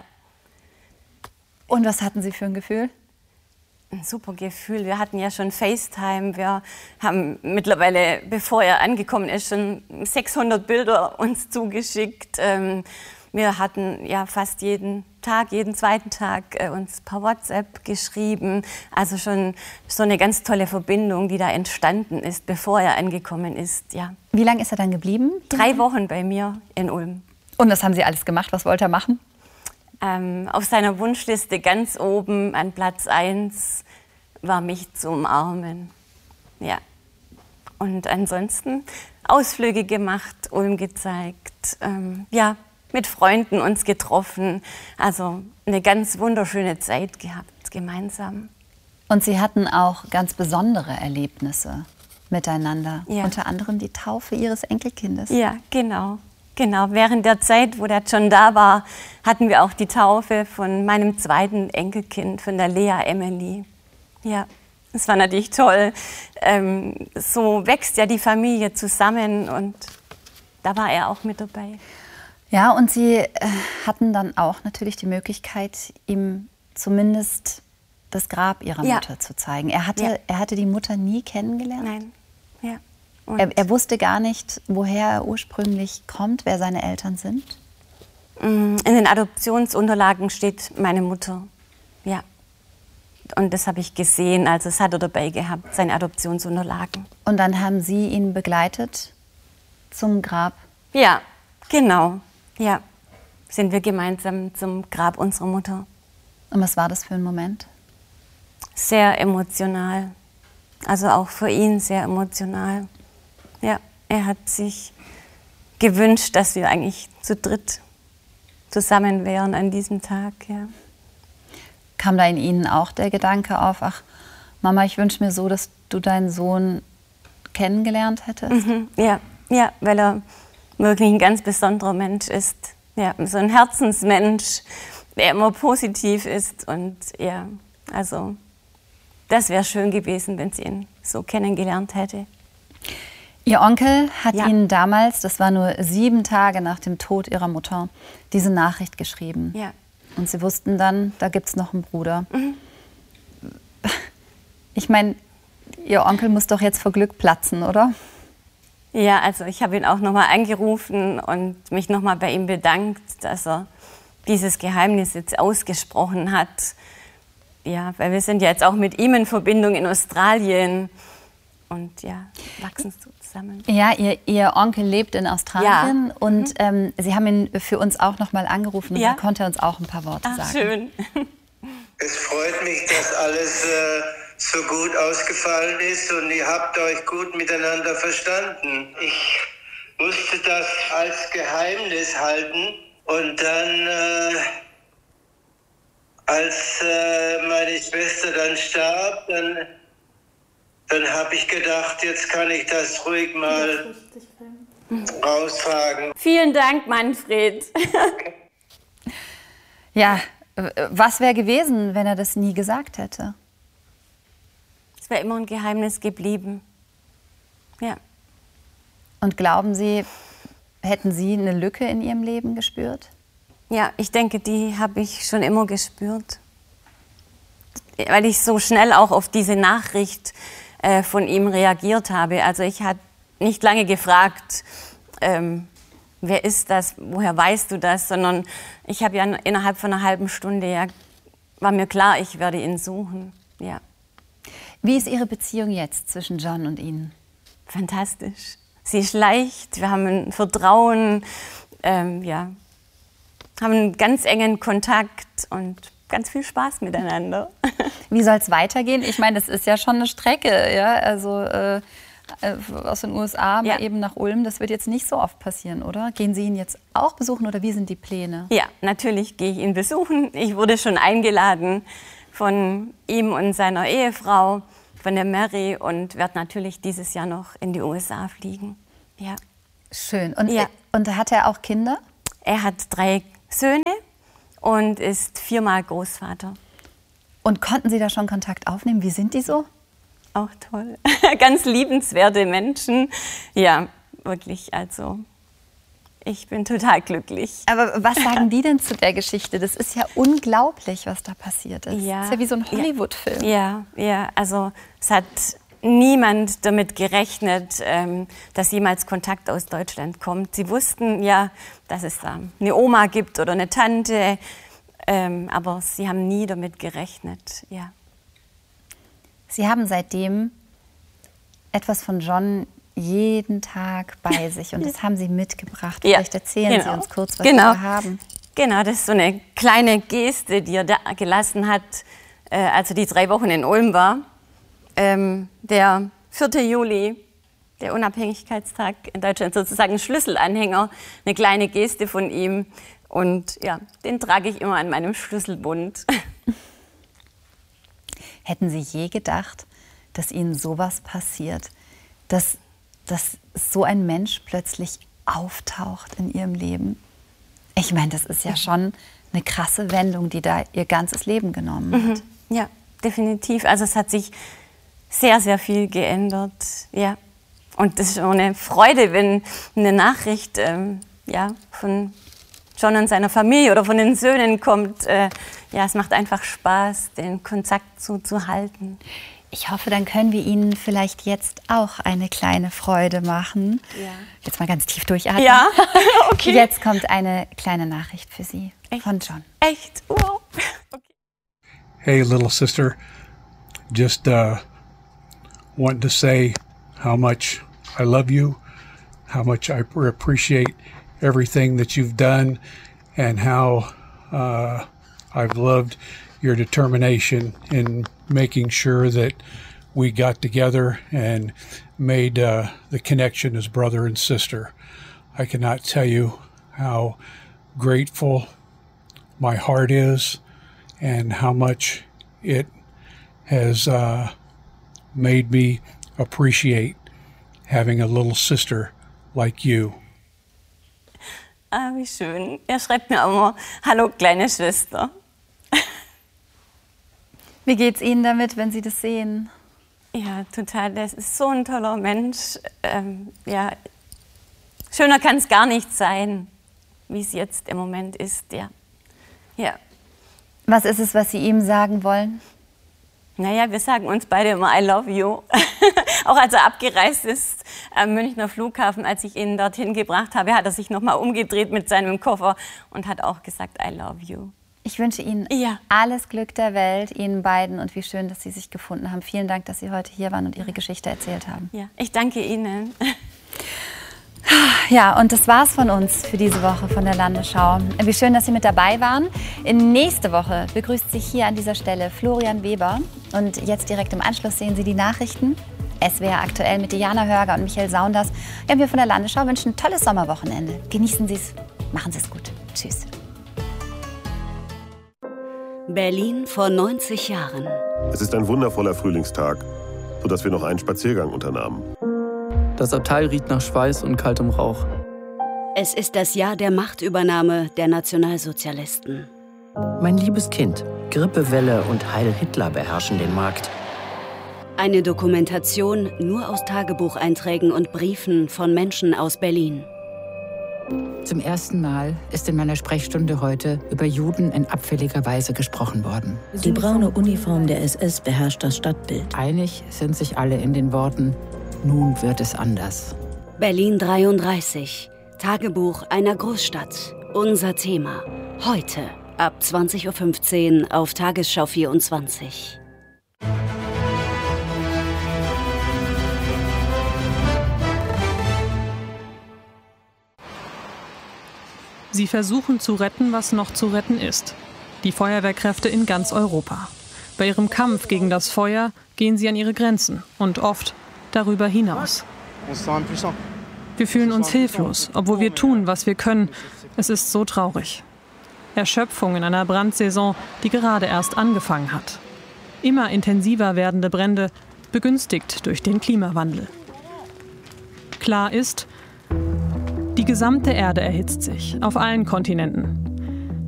Und was hatten Sie für ein Gefühl? Ein super Gefühl. Wir hatten ja schon FaceTime. Wir haben mittlerweile, bevor er angekommen ist, schon 600 Bilder uns zugeschickt. Wir hatten ja fast jeden zweiten Tag uns per WhatsApp geschrieben. Also schon so eine ganz tolle Verbindung, die da entstanden ist, bevor er angekommen ist. Ja. Wie lange ist er dann geblieben? 3 Wochen bei mir in Ulm. Und was haben Sie alles gemacht? Was wollte er machen? Auf seiner Wunschliste ganz oben an Platz 1 war mich zu umarmen. Ja. Und ansonsten Ausflüge gemacht, Ulm gezeigt, ja, mit Freunden uns getroffen. Also eine ganz wunderschöne Zeit gehabt, gemeinsam. Und Sie hatten auch ganz besondere Erlebnisse miteinander. Ja. Unter anderem die Taufe Ihres Enkelkindes. Ja, genau. Genau, während der Zeit, wo der John da war, hatten wir auch die Taufe von meinem zweiten Enkelkind, von der Lea Emily. Ja, das war natürlich toll. So wächst ja die Familie zusammen und da war er auch mit dabei. Ja, und Sie hatten dann auch natürlich die Möglichkeit, ihm zumindest das Grab Ihrer Mutter zu zeigen. Er hatte die Mutter nie kennengelernt? Nein, ja. Er wusste gar nicht, woher er ursprünglich kommt, wer seine Eltern sind? In den Adoptionsunterlagen steht meine Mutter, ja. Und das habe ich gesehen, also das hat er dabei gehabt, seine Adoptionsunterlagen. Und dann haben Sie ihn begleitet zum Grab? Ja, genau, ja. Sind wir gemeinsam zum Grab unserer Mutter. Und was war das für ein Moment? Sehr emotional, also auch für ihn sehr emotional. Ja, er hat sich gewünscht, dass wir eigentlich zu dritt zusammen wären an diesem Tag. Ja. Kam da in Ihnen auch der Gedanke auf, ach Mama, ich wünsche mir so, dass du deinen Sohn kennengelernt hättest? Ja, weil er wirklich ein ganz besonderer Mensch ist. Ja, so ein Herzensmensch, der immer positiv ist. Und ja, also das wäre schön gewesen, wenn sie ihn so kennengelernt hätte. Ihr Onkel hat Ihnen damals, das war nur 7 Tage nach dem Tod Ihrer Mutter, diese Nachricht geschrieben. Ja. Und Sie wussten dann, da gibt es noch einen Bruder. Ich meine, Ihr Onkel muss doch jetzt vor Glück platzen, oder? Ja, also ich habe ihn auch nochmal angerufen und mich nochmal bei ihm bedankt, dass er dieses Geheimnis jetzt ausgesprochen hat. Ja, weil wir sind ja jetzt auch mit ihm in Verbindung in Australien und ja, wachsen so zusammen. Ja, Ihr Onkel lebt in Australien und Sie haben ihn für uns auch noch mal angerufen und da konnte er uns auch ein paar Worte sagen. Schön. Es freut mich, dass alles so gut ausgefallen ist und ihr habt euch gut miteinander verstanden. Ich musste das als Geheimnis halten und dann, als meine Schwester dann starb, dann habe ich gedacht, jetzt kann ich das ruhig mal raustragen. Vielen Dank, Manfred. Ja, was wäre gewesen, wenn er das nie gesagt hätte? Es wäre immer ein Geheimnis geblieben. Ja. Und glauben Sie, hätten Sie eine Lücke in Ihrem Leben gespürt? Ja, ich denke, die habe ich schon immer gespürt. Weil ich so schnell auch auf diese Nachricht von ihm reagiert habe. Also ich habe nicht lange gefragt, wer ist das, woher weißt du das, sondern ich habe ja innerhalb von einer halben Stunde, war mir klar, ich werde ihn suchen. Ja. Wie ist Ihre Beziehung jetzt zwischen John und Ihnen? Fantastisch. Sie ist leicht, wir haben ein Vertrauen, haben einen ganz engen Kontakt und ganz viel Spaß miteinander. Wie soll es weitergehen? Ich meine, das ist ja schon eine Strecke. Ja? Also aus den USA mal eben nach Ulm. Das wird jetzt nicht so oft passieren, oder? Gehen Sie ihn jetzt auch besuchen oder wie sind die Pläne? Ja, natürlich gehe ich ihn besuchen. Ich wurde schon eingeladen von ihm und seiner Ehefrau, von der Mary, und werde natürlich dieses Jahr noch in die USA fliegen. Ja. Schön. Und hat er auch Kinder? Er hat 3 Söhne und ist 4-mal Großvater. Und konnten Sie da schon Kontakt aufnehmen? Wie sind die so? Auch toll. Ganz liebenswerte Menschen. Ja, wirklich, also ich bin total glücklich. Aber was sagen die denn zu der Geschichte? Das ist ja unglaublich, was da passiert ist. Ja. Das ist ja wie so ein Hollywood-Film. Ja, also es hat niemand damit gerechnet, dass jemals Kontakt aus Deutschland kommt. Sie wussten ja, dass es da eine Oma gibt oder eine Tante, aber sie haben nie damit gerechnet. Ja. Sie haben seitdem etwas von John jeden Tag bei sich und das haben Sie mitgebracht. Vielleicht erzählen Sie uns kurz, was Sie da haben. Genau, das ist so eine kleine Geste, die er da gelassen hat, als er die 3 Wochen in Ulm war. Der 4. Juli, der Unabhängigkeitstag in Deutschland, sozusagen ein Schlüsselanhänger, eine kleine Geste von ihm. Und ja, den trage ich immer an meinem Schlüsselbund. Hätten Sie je gedacht, dass Ihnen sowas passiert? Dass so ein Mensch plötzlich auftaucht in Ihrem Leben? Ich meine, das ist ja schon eine krasse Wendung, die da Ihr ganzes Leben genommen hat. Ja, definitiv. Also es hat sich sehr, sehr viel geändert. Ja. Und das ist auch eine Freude, wenn eine Nachricht von John und seiner Familie oder von den Söhnen kommt. Es macht einfach Spaß, den Kontakt zu halten. Ich hoffe, dann können wir Ihnen vielleicht jetzt auch eine kleine Freude machen. Ja. Jetzt mal ganz tief durchatmen. Ja, okay. Jetzt kommt eine kleine Nachricht für Sie von John. Echt? Wow. Okay. Hey, little sister. Just wanting to say how much I love you, how much I appreciate everything that you've done, and how I've loved your determination in making sure that we got together and made the connection as brother and sister. I cannot tell you how grateful my heart is and how much it has made me appreciate having a little sister like you. Ah, wie schön. Er schreibt mir immer, hallo kleine Schwester. Wie geht's Ihnen damit, wenn Sie das sehen? Ja, total. Das ist so ein toller Mensch. Schöner kann es gar nicht sein, wie es jetzt im Moment ist. Ja. Was ist es, was Sie ihm sagen wollen? Naja, wir sagen uns beide immer I love you. Auch als er abgereist ist am Münchner Flughafen, als ich ihn dorthin gebracht habe, hat er sich nochmal umgedreht mit seinem Koffer und hat auch gesagt I love you. Ich wünsche Ihnen alles Glück der Welt, Ihnen beiden, und wie schön, dass Sie sich gefunden haben. Vielen Dank, dass Sie heute hier waren und Ihre Geschichte erzählt haben. Ja, ich danke Ihnen. Ja, und das war's von uns für diese Woche von der Landesschau. Wie schön, dass Sie mit dabei waren. Nächste Woche begrüßt sich hier an dieser Stelle Florian Weber. Und jetzt direkt im Anschluss sehen Sie die Nachrichten. SWR aktuell mit Diana Hörger und Michael Saunders. Ja, wir von der Landesschau wünschen ein tolles Sommerwochenende. Genießen Sie es, machen Sie es gut. Tschüss. Berlin vor 90 Jahren. Es ist ein wundervoller Frühlingstag, sodass wir noch einen Spaziergang unternahmen. Das Abteil riecht nach Schweiß und kaltem Rauch. Es ist das Jahr der Machtübernahme der Nationalsozialisten. Mein liebes Kind, Grippewelle und Heil Hitler beherrschen den Markt. Eine Dokumentation nur aus Tagebucheinträgen und Briefen von Menschen aus Berlin. Zum ersten Mal ist in meiner Sprechstunde heute über Juden in abfälliger Weise gesprochen worden. Die braune Uniform der SS beherrscht das Stadtbild. Einig sind sich alle in den Worten, nun wird es anders. Berlin 33. Tagebuch einer Großstadt. Unser Thema. Heute ab 20:15 Uhr auf Tagesschau 24. Sie versuchen zu retten, was noch zu retten ist. Die Feuerwehrkräfte in ganz Europa. Bei ihrem Kampf gegen das Feuer gehen sie an ihre Grenzen und oft darüber hinaus. Wir fühlen uns hilflos, obwohl wir tun, was wir können. Es ist so traurig. Erschöpfung in einer Brandsaison, die gerade erst angefangen hat. Immer intensiver werdende Brände, begünstigt durch den Klimawandel. Klar ist, die gesamte Erde erhitzt sich, auf allen Kontinenten.